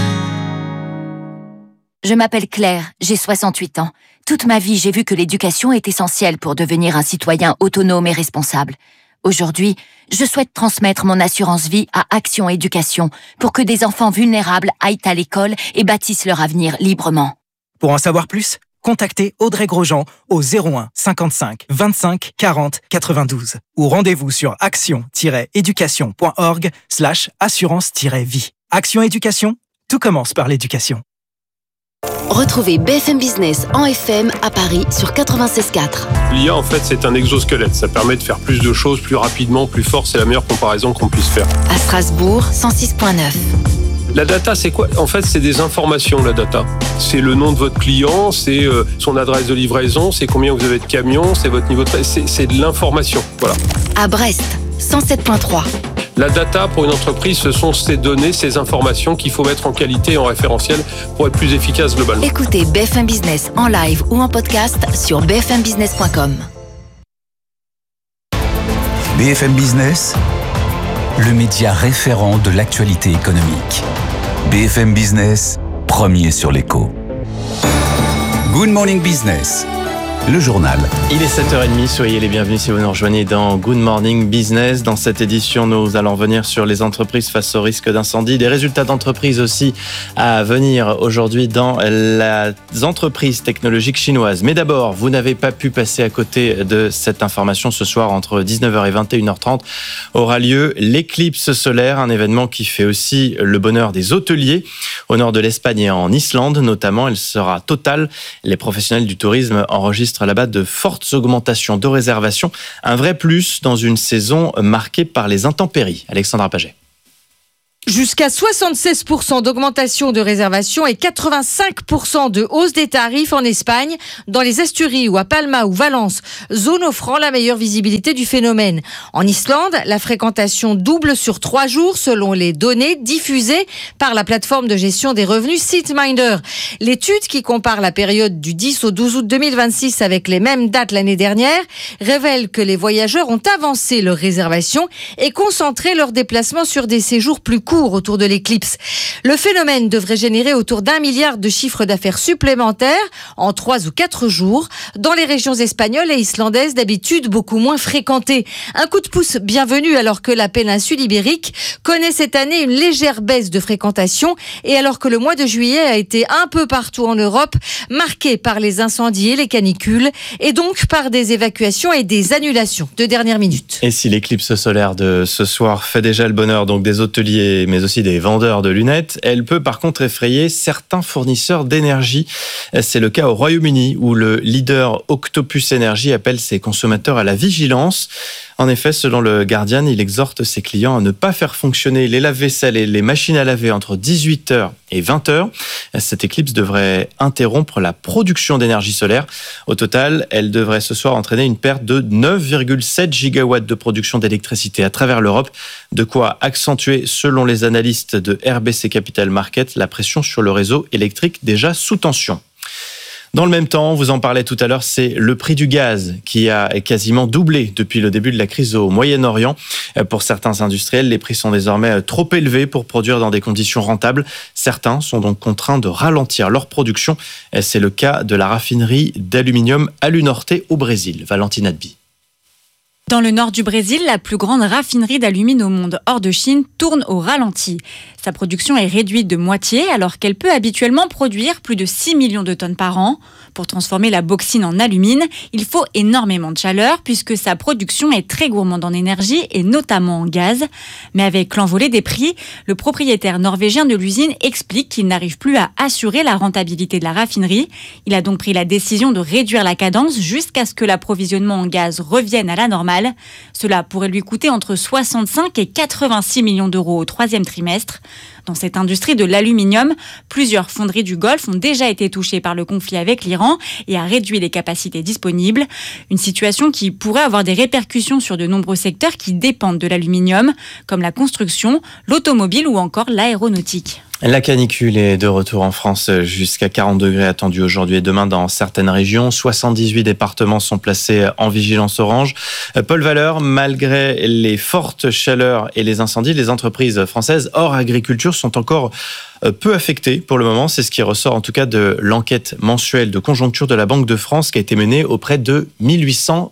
Je m'appelle Claire, j'ai 68 ans. Toute ma vie, j'ai vu que l'éducation est essentielle pour devenir un citoyen autonome et responsable. Aujourd'hui, je souhaite transmettre mon assurance vie à Action Éducation pour que des enfants vulnérables aillent à l'école et bâtissent leur avenir librement. Pour en savoir plus, contactez Audrey Grosjean au 01 55 25 40 92 ou rendez-vous sur action-éducation.org/assurance-vie. Action Éducation, tout commence par l'éducation. Retrouvez BFM Business en FM à Paris sur 96.4. L'IA, en fait, c'est un exosquelette. Ça permet de faire plus de choses plus rapidement, plus fort. C'est la meilleure comparaison qu'on puisse faire. À Strasbourg, 106.9. La data, c'est quoi ? En fait, c'est des informations, la data. C'est le nom de votre client, c'est son adresse de livraison, c'est combien vous avez de camions, c'est votre niveau de... C'est de l'information, voilà. À Brest, 107.3. La data, pour une entreprise, ce sont ces données, ces informations qu'il faut mettre en qualité et en référentiel pour être plus efficace globalement. Écoutez BFM Business en live ou en podcast sur bfmbusiness.com. BFM Business, le média référent de l'actualité économique. BFM Business, premier sur l'écho. Good Morning Business, le journal. Il est 7h30, soyez les bienvenus si vous nous rejoignez dans Good Morning Business. Dans cette édition, nous allons venir sur les entreprises face au risque d'incendie, des résultats d'entreprises aussi à venir aujourd'hui dans les entreprises technologiques chinoises. Mais d'abord, vous n'avez pas pu passer à côté de cette information ce soir entre 19h et 21h30 aura lieu l'éclipse solaire, un événement qui fait aussi le bonheur des hôteliers au nord de l'Espagne et en Islande notamment. Elle sera totale. Les professionnels du tourisme enregistrent là-bas de fortes augmentations de réservations. Un vrai plus dans une saison marquée par les intempéries. Alexandra Paget. Jusqu'à 76% d'augmentation de réservations et 85% de hausse des tarifs en Espagne, dans les Asturies ou à Palma ou Valence, zone offrant la meilleure visibilité du phénomène. En Islande, la fréquentation double sur 3 jours selon les données diffusées par la plateforme de gestion des revenus SeatMinder. L'étude qui compare la période du 10 au 12 août 2026 avec les mêmes dates l'année dernière révèle que les voyageurs ont avancé leurs réservations et concentré leurs déplacements sur des séjours plus courts autour de l'éclipse. Le phénomène devrait générer autour d'1 milliard de chiffre d'affaires supplémentaires en 3 ou 4 jours dans les régions espagnoles et islandaises d'habitude beaucoup moins fréquentées. Un coup de pouce bienvenu alors que la péninsule ibérique connaît cette année une légère baisse de fréquentation et alors que le mois de juillet a été un peu partout en Europe marqué par les incendies et les canicules et donc par des évacuations et des annulations de dernière minute. Et si l'éclipse solaire de ce soir fait déjà le bonheur donc des hôteliers mais aussi des vendeurs de lunettes, elle peut par contre effrayer certains fournisseurs d'énergie. C'est le cas au Royaume-Uni où le leader Octopus Energy appelle ses consommateurs à la vigilance. En effet, selon le Guardian, il exhorte ses clients à ne pas faire fonctionner les lave-vaisselle et les machines à laver entre 18h et 20h. Cette éclipse devrait interrompre la production d'énergie solaire. Au total, elle devrait ce soir entraîner une perte de 9,7 gigawatts de production d'électricité à travers l'Europe, de quoi accentuer, selon les analystes de RBC Capital Market, la pression sur le réseau électrique déjà sous tension. Dans le même temps, vous en parlez tout à l'heure, c'est le prix du gaz qui a quasiment doublé depuis le début de la crise au Moyen-Orient. Pour certains industriels, les prix sont désormais trop élevés pour produire dans des conditions rentables. Certains sont donc contraints de ralentir leur production. C'est le cas de la raffinerie d'aluminium Alunorte au Brésil. Valentine Adby. Dans le nord du Brésil, la plus grande raffinerie d'alumine au monde hors de Chine tourne au ralenti. Sa production est réduite de moitié alors qu'elle peut habituellement produire plus de 6 millions de tonnes par an. Pour transformer la bauxine en alumine, il faut énormément de chaleur puisque sa production est très gourmande en énergie et notamment en gaz. Mais avec l'envolée des prix, le propriétaire norvégien de l'usine explique qu'il n'arrive plus à assurer la rentabilité de la raffinerie. Il a donc pris la décision de réduire la cadence jusqu'à ce que l'approvisionnement en gaz revienne à la normale. Cela pourrait lui coûter entre 65 et 86 millions d'euros au 3e trimestre. Dans cette industrie de l'aluminium, plusieurs fonderies du Golfe ont déjà été touchées par le conflit avec l'Iran et a réduit les capacités disponibles. Une situation qui pourrait avoir des répercussions sur de nombreux secteurs qui dépendent de l'aluminium, comme la construction, l'automobile ou encore l'aéronautique. La canicule est de retour en France, jusqu'à 40 degrés attendus aujourd'hui et demain dans certaines régions. 78 départements sont placés en vigilance orange. Paul Valeur, malgré les fortes chaleurs et les incendies, les entreprises françaises hors agriculture sont encore peu affectées pour le moment. C'est ce qui ressort en tout cas de l'enquête mensuelle de conjoncture de la Banque de France qui a été menée auprès de 1500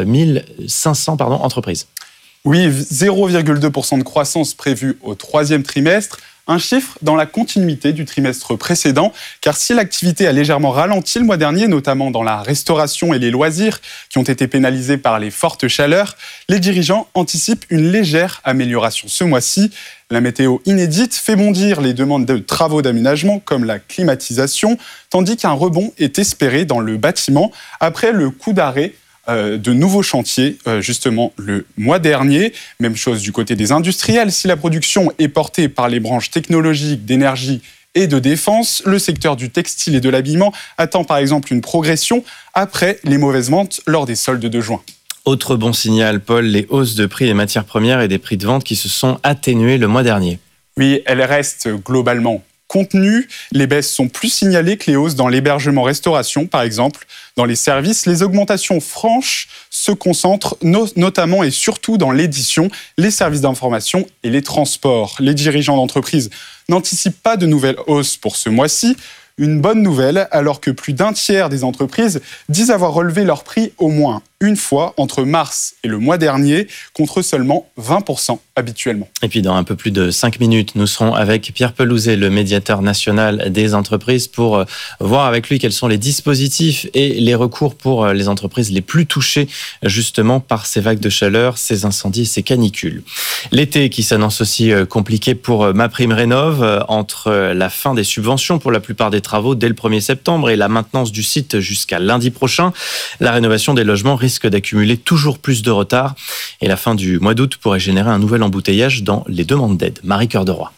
entreprises. Oui, 0,2% de croissance prévue au 3e trimestre. Un chiffre dans la continuité du trimestre précédent, car si l'activité a légèrement ralenti le mois dernier, notamment dans la restauration et les loisirs, qui ont été pénalisés par les fortes chaleurs, les dirigeants anticipent une légère amélioration ce mois-ci. La météo inédite fait bondir les demandes de travaux d'aménagement comme la climatisation, tandis qu'un rebond est espéré dans le bâtiment après le coup d'arrêt de nouveaux chantiers, justement, le mois dernier. Même chose du côté des industriels. Si la production est portée par les branches technologiques, d'énergie et de défense, le secteur du textile et de l'habillement attend par exemple une progression après les mauvaises ventes lors des soldes de juin. Autre bon signal, Paul, les hausses de prix des matières premières et des prix de vente qui se sont atténuées le mois dernier. Oui, elles restent globalement contenues. Les baisses sont plus signalées que les hausses dans l'hébergement-restauration, par exemple. Dans les services, les augmentations franches se concentrent notamment et surtout dans l'édition, les services d'information et les transports. Les dirigeants d'entreprises n'anticipent pas de nouvelles hausses pour ce mois-ci. Une bonne nouvelle, alors que plus d'un tiers des entreprises disent avoir relevé leurs prix au moins une fois entre mars et le mois dernier, contre seulement 20% habituellement. Et puis dans un peu plus de 5 minutes, nous serons avec Pierre Pelouzet, le médiateur national des entreprises, pour voir avec lui quels sont les dispositifs et les recours pour les entreprises les plus touchées justement par ces vagues de chaleur, ces incendies et ces canicules. L'été qui s'annonce aussi compliqué pour MaPrimeRénov', entre la fin des subventions pour la plupart des travaux dès le 1er septembre et la maintenance du site jusqu'à lundi prochain. La rénovation des logements risque d'accumuler toujours plus de retard et la fin du mois d'août pourrait générer un nouvel embouteillage dans les demandes d'aide. Marie Cœur de Roy.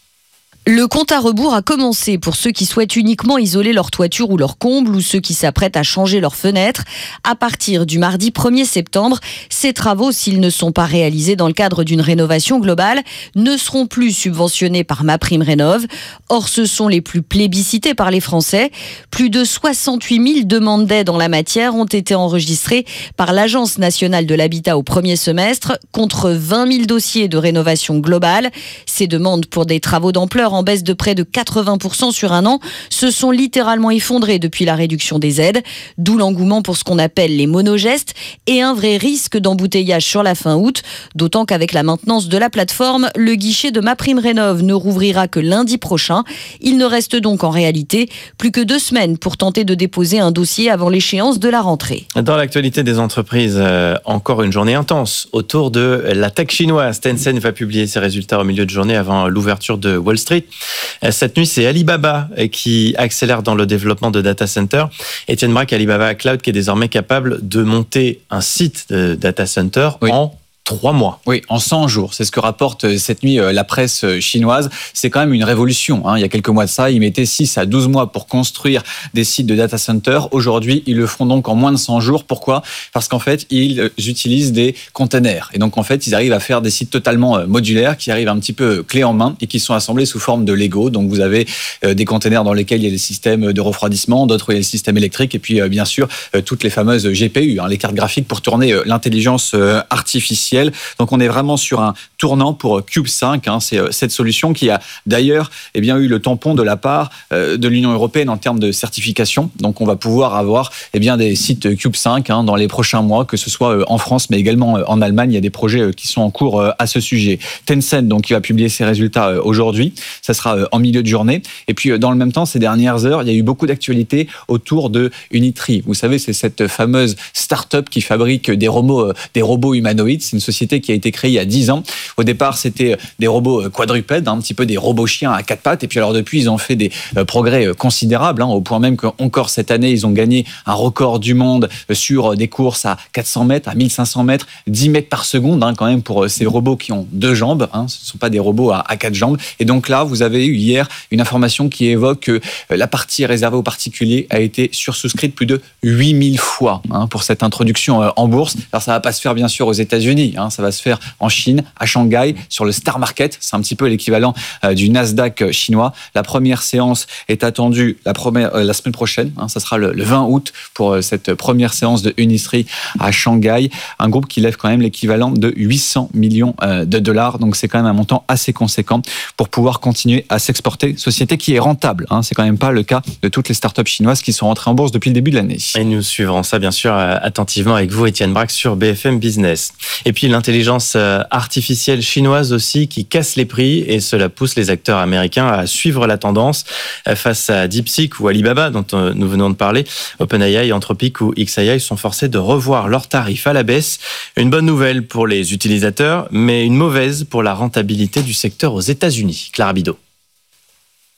Le compte à rebours a commencé pour ceux qui souhaitent uniquement isoler leur toiture ou leur comble ou ceux qui s'apprêtent à changer leurs fenêtres. À partir du mardi 1er septembre, ces travaux, s'ils ne sont pas réalisés dans le cadre d'une rénovation globale, ne seront plus subventionnés par MaPrimeRénov'. Or, ce sont les plus plébiscités par les Français. Plus de 68 000 demandes d'aide en la matière ont été enregistrées par l'Agence nationale de l'habitat au premier semestre, contre 20 000 dossiers de rénovation globale. Ces demandes pour des travaux d'ampleur en baisse de près de 80% sur un an, se sont littéralement effondrés depuis la réduction des aides, d'où l'engouement pour ce qu'on appelle les monogestes et un vrai risque d'embouteillage sur la fin août, d'autant qu'avec la maintenance de la plateforme, le guichet de MaPrimeRénov' ne rouvrira que lundi prochain. Il ne reste donc en réalité plus que 2 semaines pour tenter de déposer un dossier avant l'échéance de la rentrée. Dans l'actualité des entreprises, encore une journée intense autour de la tech chinoise. Tencent va publier ses résultats au milieu de journée avant l'ouverture de Wall Street. Cette nuit, c'est Alibaba qui accélère dans le développement de data center. Etienne Braque, Alibaba Cloud, qui est désormais capable de monter un site de data center en 3 mois. Oui, en 100 jours. C'est ce que rapporte cette nuit la presse chinoise. C'est quand même une révolution. Il y a quelques mois de ça, ils mettaient 6 à 12 mois pour construire des sites de data center. Aujourd'hui, ils le font donc en moins de 100 jours. Pourquoi ? Parce qu'en fait, ils utilisent des containers. Et donc, en fait, ils arrivent à faire des sites totalement modulaires qui arrivent un petit peu clé en main et qui sont assemblés sous forme de Lego. Donc, vous avez des containers dans lesquels il y a des systèmes de refroidissement, d'autres où il y a le système électrique et puis, bien sûr, toutes les fameuses GPU, les cartes graphiques pour tourner l'intelligence artificielle. Donc on est vraiment sur un tournant pour Cube5. C'est cette solution qui a d'ailleurs eu le tampon de la part de l'Union européenne en termes de certification. Donc on va pouvoir avoir des sites Cube5 dans les prochains mois, que ce soit en France mais également en Allemagne. Il y a des projets qui sont en cours à ce sujet. Tencent, donc, qui va publier ses résultats aujourd'hui. Ça sera en milieu de journée. Et puis dans le même temps, ces dernières heures, il y a eu beaucoup d'actualités autour de Unitree. Vous savez, c'est cette fameuse start-up qui fabrique des robots humanoïdes. C'est une société qui a été créée il y a 10 ans. Au départ, c'était des robots quadrupèdes, un petit peu des robots chiens à 4 pattes. Et puis alors depuis, ils ont fait des progrès considérables, au point même qu'encore cette année, ils ont gagné un record du monde sur des courses à 400 mètres, à 1500 mètres, 10 mètres par seconde quand même pour ces robots qui ont 2 jambes. Ce ne sont pas des robots à 4 jambes. Et donc là, vous avez eu hier une information qui évoque que la partie réservée aux particuliers a été sursouscrite plus de 8000 fois pour cette introduction en bourse. Alors ça ne va pas se faire bien sûr aux États-Unis, ça va se faire en Chine, à Shanghai, sur le Star Market. C'est un petit peu l'équivalent du Nasdaq chinois. La première séance est attendue la semaine prochaine. Ça sera le 20 août pour cette première séance de Unitree à Shanghai. Un groupe qui lève quand même l'équivalent de 800 millions de dollars. Donc c'est quand même un montant assez conséquent pour pouvoir continuer à s'exporter. Société qui est rentable. C'est quand même pas le cas de toutes les startups chinoises qui sont rentrées en bourse depuis le début de l'année. Et nous suivrons ça bien sûr attentivement avec vous, Etienne Braque, sur BFM Business. Et puis l'intelligence artificielle chinoise aussi qui casse les prix et cela pousse les acteurs américains à suivre la tendance face à DeepSeek ou Alibaba dont nous venons de parler. OpenAI, Anthropic ou XAI sont forcés de revoir leurs tarifs à la baisse. Une bonne nouvelle pour les utilisateurs, mais une mauvaise pour la rentabilité du secteur aux États-Unis. Clara Bidot.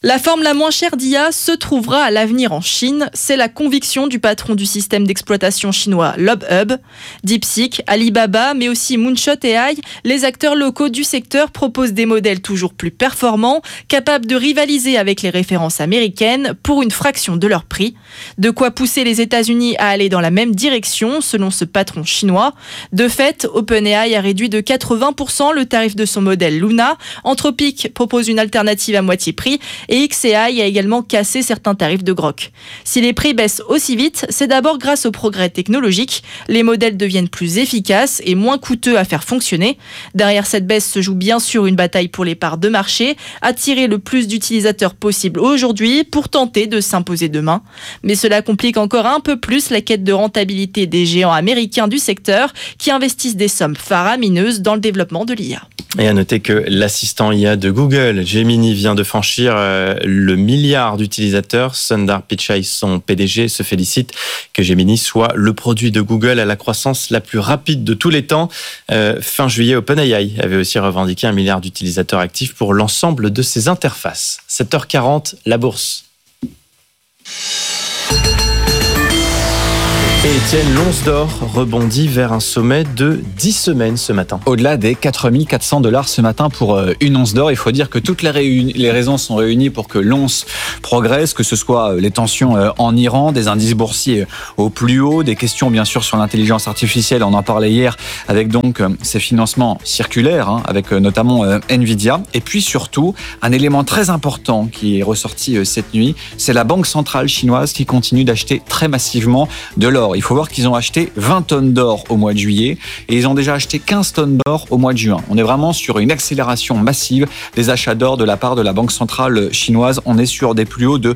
La forme la moins chère d'IA se trouvera à l'avenir en Chine. C'est la conviction du patron du système d'exploitation chinois LobHub. DeepSeek, Alibaba, mais aussi Moonshot AI, les acteurs locaux du secteur proposent des modèles toujours plus performants, capables de rivaliser avec les références américaines pour une fraction de leur prix. De quoi pousser les États-Unis à aller dans la même direction, selon ce patron chinois. De fait, OpenAI a réduit de 80% le tarif de son modèle Luna. Anthropic propose une alternative à moitié prix. Et xAI a également cassé certains tarifs de Grok. Si les prix baissent aussi vite, c'est d'abord grâce au progrès technologique. Les modèles deviennent plus efficaces et moins coûteux à faire fonctionner. Derrière cette baisse se joue bien sûr une bataille pour les parts de marché, attirer le plus d'utilisateurs possible aujourd'hui pour tenter de s'imposer demain. Mais cela complique encore un peu plus la quête de rentabilité des géants américains du secteur qui investissent des sommes faramineuses dans le développement de l'IA. Et à noter que l'assistant IA de Google, Gemini, vient de franchir le milliard d'utilisateurs. Sundar Pichai, son PDG, se félicite que Gemini soit le produit de Google à la croissance la plus rapide de tous les temps. Fin juillet, OpenAI avait aussi revendiqué 1 milliard d'utilisateurs actifs pour l'ensemble de ses interfaces. 7h40, la bourse. Et Étienne, l'once d'or rebondit vers un sommet de 10 semaines ce matin. Au-delà des 4400 $ ce matin pour une once d'or. Il faut dire que toutes les raisons sont réunies pour que l'once progresse, que ce soit les tensions en Iran, des indices boursiers au plus haut, des questions bien sûr sur l'intelligence artificielle. On en parlait hier avec donc ces financements circulaires, avec notamment Nvidia. Et puis surtout, un élément très important qui est ressorti cette nuit, c'est la banque centrale chinoise qui continue d'acheter très massivement de l'or. Il faut voir qu'ils ont acheté 20 tonnes d'or au mois de juillet et ils ont déjà acheté 15 tonnes d'or au mois de juin. On est vraiment sur une accélération massive des achats d'or de la part de la Banque centrale chinoise. On est sur des plus hauts de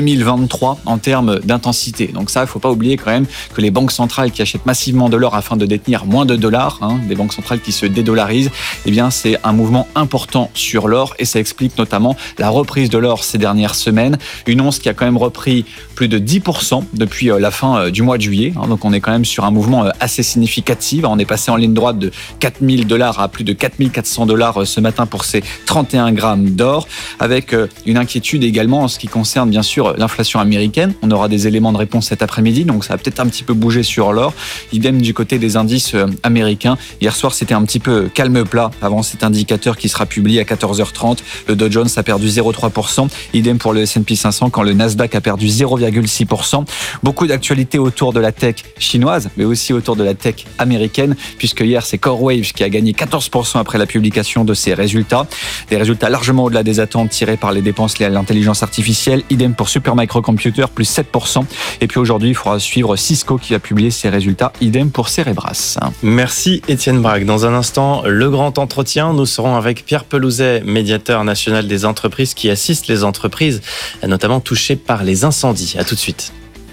2023 en termes d'intensité. Donc ça, il ne faut pas oublier quand même que les banques centrales qui achètent massivement de l'or afin de détenir moins de dollars, des banques centrales qui se dédollarisent, eh bien c'est un mouvement important sur l'or et ça explique notamment la reprise de l'or ces dernières semaines. Une once qui a quand même repris plus de 10% depuis la fin du mois de juillet. Donc on est quand même sur un mouvement assez significatif. On est passé en ligne droite de 4 000 $ à plus de 4 400 $ ce matin pour ces 31 grammes d'or, avec une inquiétude également en ce qui concerne bien sûr l'inflation américaine. On aura des éléments de réponse cet après-midi, donc ça va peut-être un petit peu bouger sur l'or. Idem du côté des indices américains. Hier soir, c'était un petit peu calme plat avant cet indicateur qui sera publié à 14h30. Le Dow Jones a perdu 0,3%. Idem pour le S&P 500 quand le Nasdaq a perdu 0,6%. Beaucoup d'actualités autour de la tech chinoise, mais aussi autour de la tech américaine, puisque hier, c'est CoreWeave qui a gagné 14% après la publication de ses résultats. Des résultats largement au-delà des attentes tirés par les dépenses liées à l'intelligence artificielle. Idem pour Supermicro Computer, plus 7%. Et puis aujourd'hui, il faudra suivre Cisco qui va publier ses résultats. Idem pour Cerebras. Merci Étienne Braque. Dans un instant, le grand entretien. Nous serons avec Pierre Pelouzet, médiateur national des entreprises qui assiste les entreprises, notamment touchées par les incendies. À tout de suite.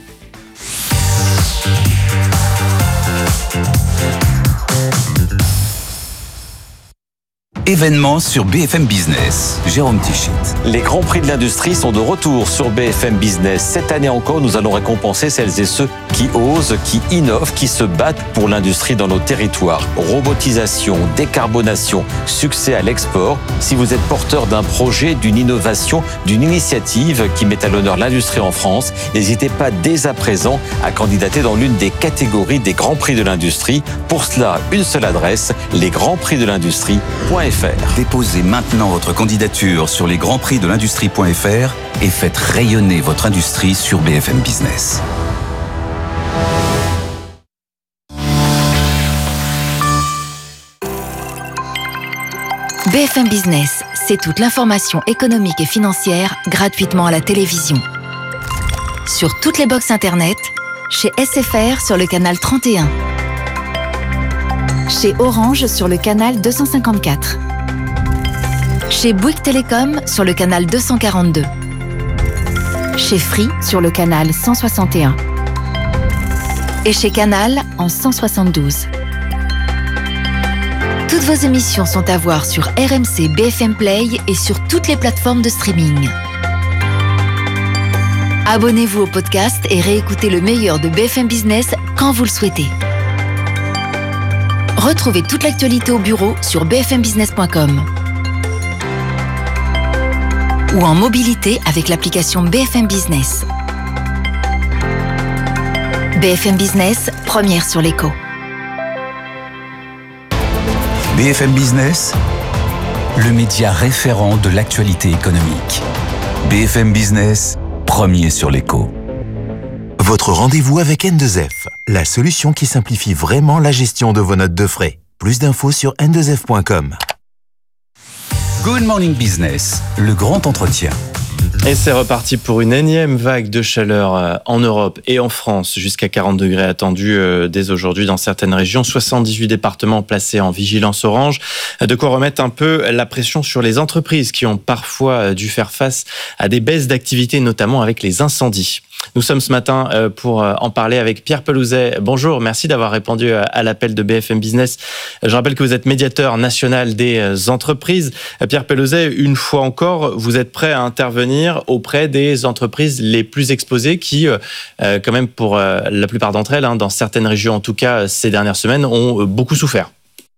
Événements sur BFM Business. Jérôme Tichit. Les grands prix de l'industrie sont de retour sur BFM Business. Cette année encore, nous allons récompenser celles et ceux qui osent, qui innovent, qui se battent pour l'industrie dans nos territoires. Robotisation, décarbonation, succès à l'export. Si vous êtes porteur d'un projet, d'une innovation, d'une initiative qui met à l'honneur l'industrie en France, n'hésitez pas dès à présent à candidater dans l'une des catégories des grands prix de l'industrie. Pour cela, une seule adresse, lesgrandsprixdelindustrie.fr. Déposez maintenant votre candidature sur lesgrandsprixdelindustrie.fr et faites rayonner votre industrie sur BFM Business. BFM Business, c'est toute l'information économique et financière gratuitement à la télévision. Sur toutes les box internet, chez SFR sur le canal 31. Chez Orange sur le canal 254. Chez Bouygues Télécom sur le canal 242. Chez Free sur le canal 161. Et chez Canal en 172. Toutes vos émissions sont à voir sur RMC BFM Play et sur toutes les plateformes de streaming. Abonnez-vous au podcast et réécoutez le meilleur de BFM Business quand vous le souhaitez. Retrouvez toute l'actualité au bureau sur bfmbusiness.com. ou en mobilité avec l'application BFM Business. BFM Business, première sur l'écho. BFM Business, le média référent de l'actualité économique. BFM Business, premier sur l'écho. Votre rendez-vous avec N2F, la solution qui simplifie vraiment la gestion de vos notes de frais. Plus d'infos sur n2f.com. Good Morning Business, le grand entretien. Et c'est reparti pour une énième vague de chaleur en Europe et en France, jusqu'à 40 degrés attendus dès aujourd'hui dans certaines régions. 78 départements placés en vigilance orange. De quoi remettre un peu la pression sur les entreprises qui ont parfois dû faire face à des baisses d'activité, notamment avec les incendies. Nous sommes ce matin pour en parler avec Pierre Pelouzet. Bonjour, merci d'avoir répondu à l'appel de BFM Business. Je rappelle que vous êtes médiateur national des entreprises. Pierre Pelouzet, une fois encore, vous êtes prêt à intervenir auprès des entreprises les plus exposées qui, quand même pour la plupart d'entre elles, dans certaines régions en tout cas ces dernières semaines, ont beaucoup souffert.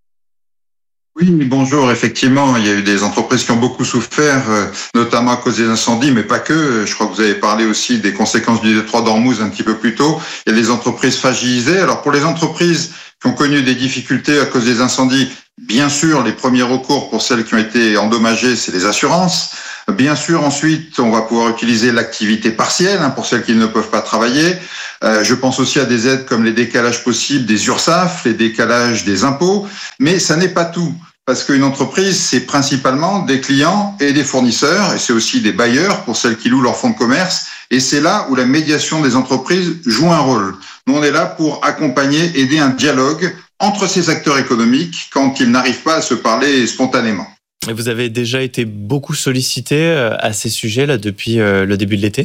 Oui, bonjour. Effectivement, il y a eu des entreprises qui ont beaucoup souffert, notamment à cause des incendies, mais pas que. Je crois que vous avez parlé aussi des conséquences du détroit d'Ormuz un petit peu plus tôt. Il y a des entreprises fragilisées. Alors, pour les entreprises qui ont connu des difficultés à cause des incendies, bien sûr, les premiers recours pour celles qui ont été endommagées, c'est les assurances. Bien sûr, ensuite, on va pouvoir utiliser l'activité partielle pour celles qui ne peuvent pas travailler. Je pense aussi à des aides comme les décalages possibles des URSSAF, les décalages des impôts, mais ça n'est pas tout. Parce qu'une entreprise, c'est principalement des clients et des fournisseurs, et c'est aussi des bailleurs pour celles qui louent leur fonds de commerce. Et c'est là où la médiation des entreprises joue un rôle. Nous, on est là pour accompagner, aider un dialogue entre ces acteurs économiques quand ils n'arrivent pas à se parler spontanément. Et vous avez déjà été beaucoup sollicité à ces sujets-là depuis le début de l'été ?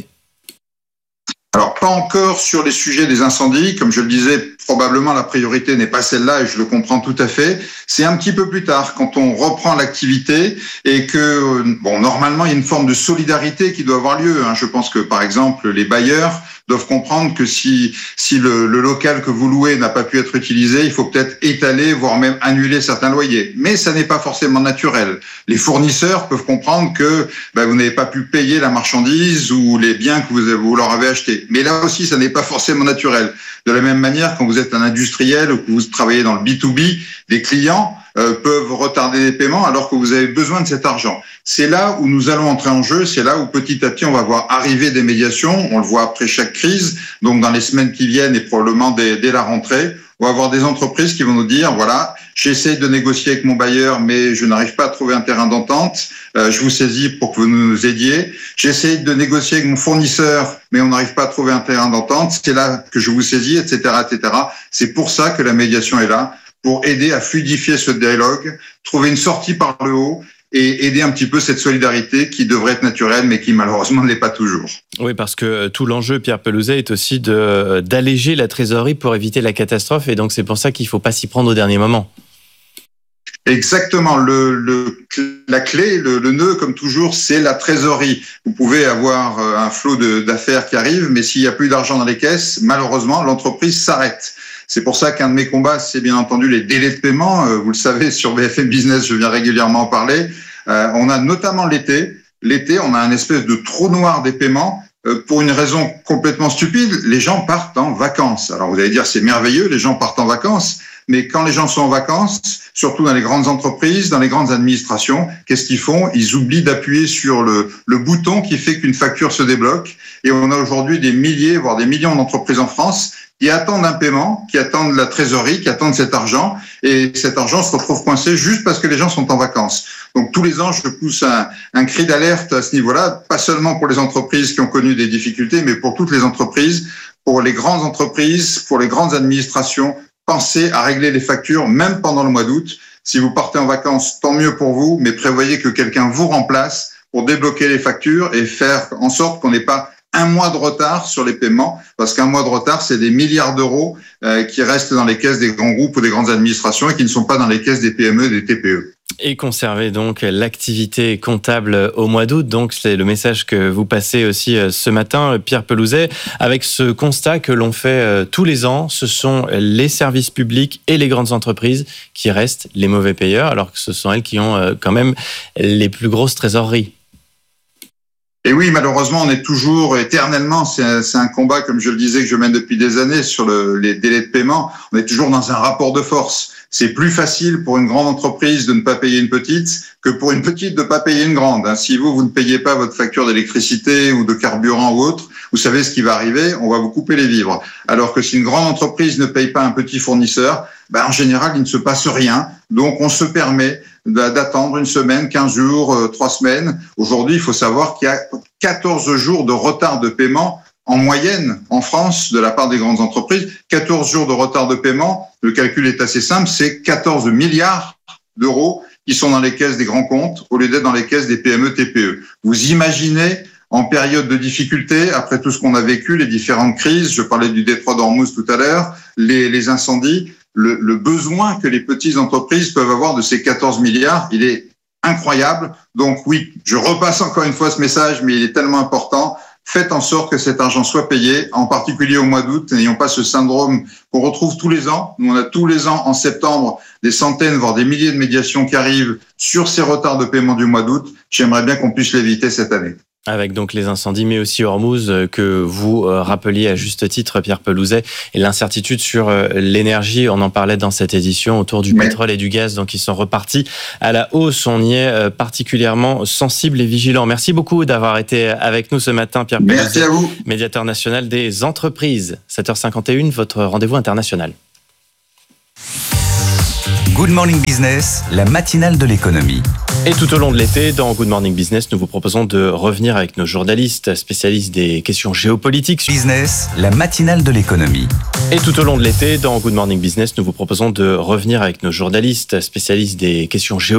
Alors, pas encore sur les sujets des incendies. Comme je le disais, probablement la priorité n'est pas celle-là et je le comprends tout à fait. C'est un petit peu plus tard, quand on reprend l'activité et que, normalement, il y a une forme de solidarité qui doit avoir lieu. Je pense que, par exemple, les bailleurs doivent comprendre que si le local que vous louez n'a pas pu être utilisé, il faut peut-être étaler, voire même annuler certains loyers. Mais ça n'est pas forcément naturel. Les fournisseurs peuvent comprendre que vous n'avez pas pu payer la marchandise ou les biens que vous leur avez achetés. Mais là aussi, ça n'est pas forcément naturel. De la même manière, quand vous êtes un industriel ou que vous travaillez dans le B2B, des clients peuvent retarder les paiements alors que vous avez besoin de cet argent. C'est là où nous allons entrer en jeu, c'est là où petit à petit on va voir arriver des médiations, on le voit après chaque crise, donc dans les semaines qui viennent et probablement dès la rentrée, on va avoir des entreprises qui vont nous dire, voilà, j'essaye de négocier avec mon bailleur, mais je n'arrive pas à trouver un terrain d'entente, je vous saisis pour que vous nous aidiez, j'essaye de négocier avec mon fournisseur, mais on n'arrive pas à trouver un terrain d'entente, c'est là que je vous saisis, etc., etc. C'est pour ça que la médiation est là, pour aider à fluidifier ce dialogue, trouver une sortie par le haut et aider un petit peu cette solidarité qui devrait être naturelle, mais qui malheureusement ne l'est pas toujours. Oui, parce que tout l'enjeu, Pierre Pelouzet, est aussi d'alléger la trésorerie pour éviter la catastrophe, et donc c'est pour ça qu'il ne faut pas s'y prendre au dernier moment. Exactement. La clé, le nœud, comme toujours, c'est la trésorerie. Vous pouvez avoir un flot d'affaires qui arrive, mais s'il n'y a plus d'argent dans les caisses, malheureusement, l'entreprise s'arrête. C'est pour ça qu'un de mes combats, c'est bien entendu les délais de paiement. Vous le savez, sur BFM Business, je viens régulièrement en parler. On a notamment l'été. L'été, on a un espèce de trou noir des paiements. Pour une raison complètement stupide, les gens partent en vacances. Alors vous allez dire, c'est merveilleux, les gens partent en vacances. Mais quand les gens sont en vacances, surtout dans les grandes entreprises, dans les grandes administrations, qu'est-ce qu'ils font ? Ils oublient d'appuyer sur le bouton qui fait qu'une facture se débloque. Et on a aujourd'hui des milliers, voire des millions d'entreprises en France qui attendent un paiement, qui attendent la trésorerie, qui attendent cet argent. Et cet argent se retrouve coincé juste parce que les gens sont en vacances. Donc tous les ans, je pousse un cri d'alerte à ce niveau-là, pas seulement pour les entreprises qui ont connu des difficultés, mais pour toutes les entreprises, pour les grandes entreprises, pour les grandes administrations. Pensez à régler les factures, même pendant le mois d'août. Si vous partez en vacances, tant mieux pour vous, mais prévoyez que quelqu'un vous remplace pour débloquer les factures et faire en sorte qu'on n'ait pas un mois de retard sur les paiements, parce qu'un mois de retard, c'est des milliards d'euros qui restent dans les caisses des grands groupes ou des grandes administrations et qui ne sont pas dans les caisses des PME et des TPE. Et conserver donc l'activité comptable au mois d'août. Donc c'est le message que vous passez aussi ce matin, Pierre Pelouzet, avec ce constat que l'on fait tous les ans. Ce sont les services publics et les grandes entreprises qui restent les mauvais payeurs, alors que ce sont elles qui ont quand même les plus grosses trésoreries. Et oui, malheureusement, on est toujours éternellement, c'est un combat, comme je le disais, que je mène depuis des années sur les délais de paiement. On est toujours dans un rapport de force. C'est plus facile pour une grande entreprise de ne pas payer une petite que pour une petite de ne pas payer une grande. Si vous ne payez pas votre facture d'électricité ou de carburant ou autre, vous savez ce qui va arriver, on va vous couper les vivres. Alors que si une grande entreprise ne paye pas un petit fournisseur, en général, il ne se passe rien. Donc, on se permet d'attendre une semaine, 15 jours, 3 semaines. Aujourd'hui, il faut savoir qu'il y a 14 jours de retard de paiement en moyenne en France de la part des grandes entreprises. 14 jours de retard de paiement, le calcul est assez simple, c'est 14 milliards d'euros qui sont dans les caisses des grands comptes au lieu d'être dans les caisses des PME, TPE. Vous imaginez, en période de difficulté, après tout ce qu'on a vécu, les différentes crises, je parlais du détroit d'Ormuz tout à l'heure, les incendies, le besoin que les petites entreprises peuvent avoir de ces 14 milliards, il est incroyable. Donc oui, je repasse encore une fois ce message, mais il est tellement important. Faites en sorte que cet argent soit payé, en particulier au mois d'août. N'ayons pas ce syndrome qu'on retrouve tous les ans. Nous, on a tous les ans, en septembre, des centaines, voire des milliers de médiations qui arrivent sur ces retards de paiement du mois d'août. J'aimerais bien qu'on puisse l'éviter cette année. Avec donc les incendies, mais aussi Ormuz, que vous rappeliez à juste titre, Pierre Pelouzet, et l'incertitude sur l'énergie. On en parlait dans cette édition autour du pétrole et du gaz, donc ils sont repartis à la hausse. On y est particulièrement sensible et vigilant. Merci beaucoup d'avoir été avec nous ce matin, Pierre Pelouzet. Merci à vous. Médiateur national des entreprises. 7h51, votre rendez-vous international. Good Morning Business, la matinale de l'économie. Et tout au long de l'été, dans Good Morning Business, nous vous proposons de revenir avec nos journalistes spécialistes des questions géopolitiques. Business, la matinale de l'économie. Et tout au long de l'été, dans Good Morning Business, nous vous proposons de revenir avec nos journalistes spécialistes des questions géopolitiques.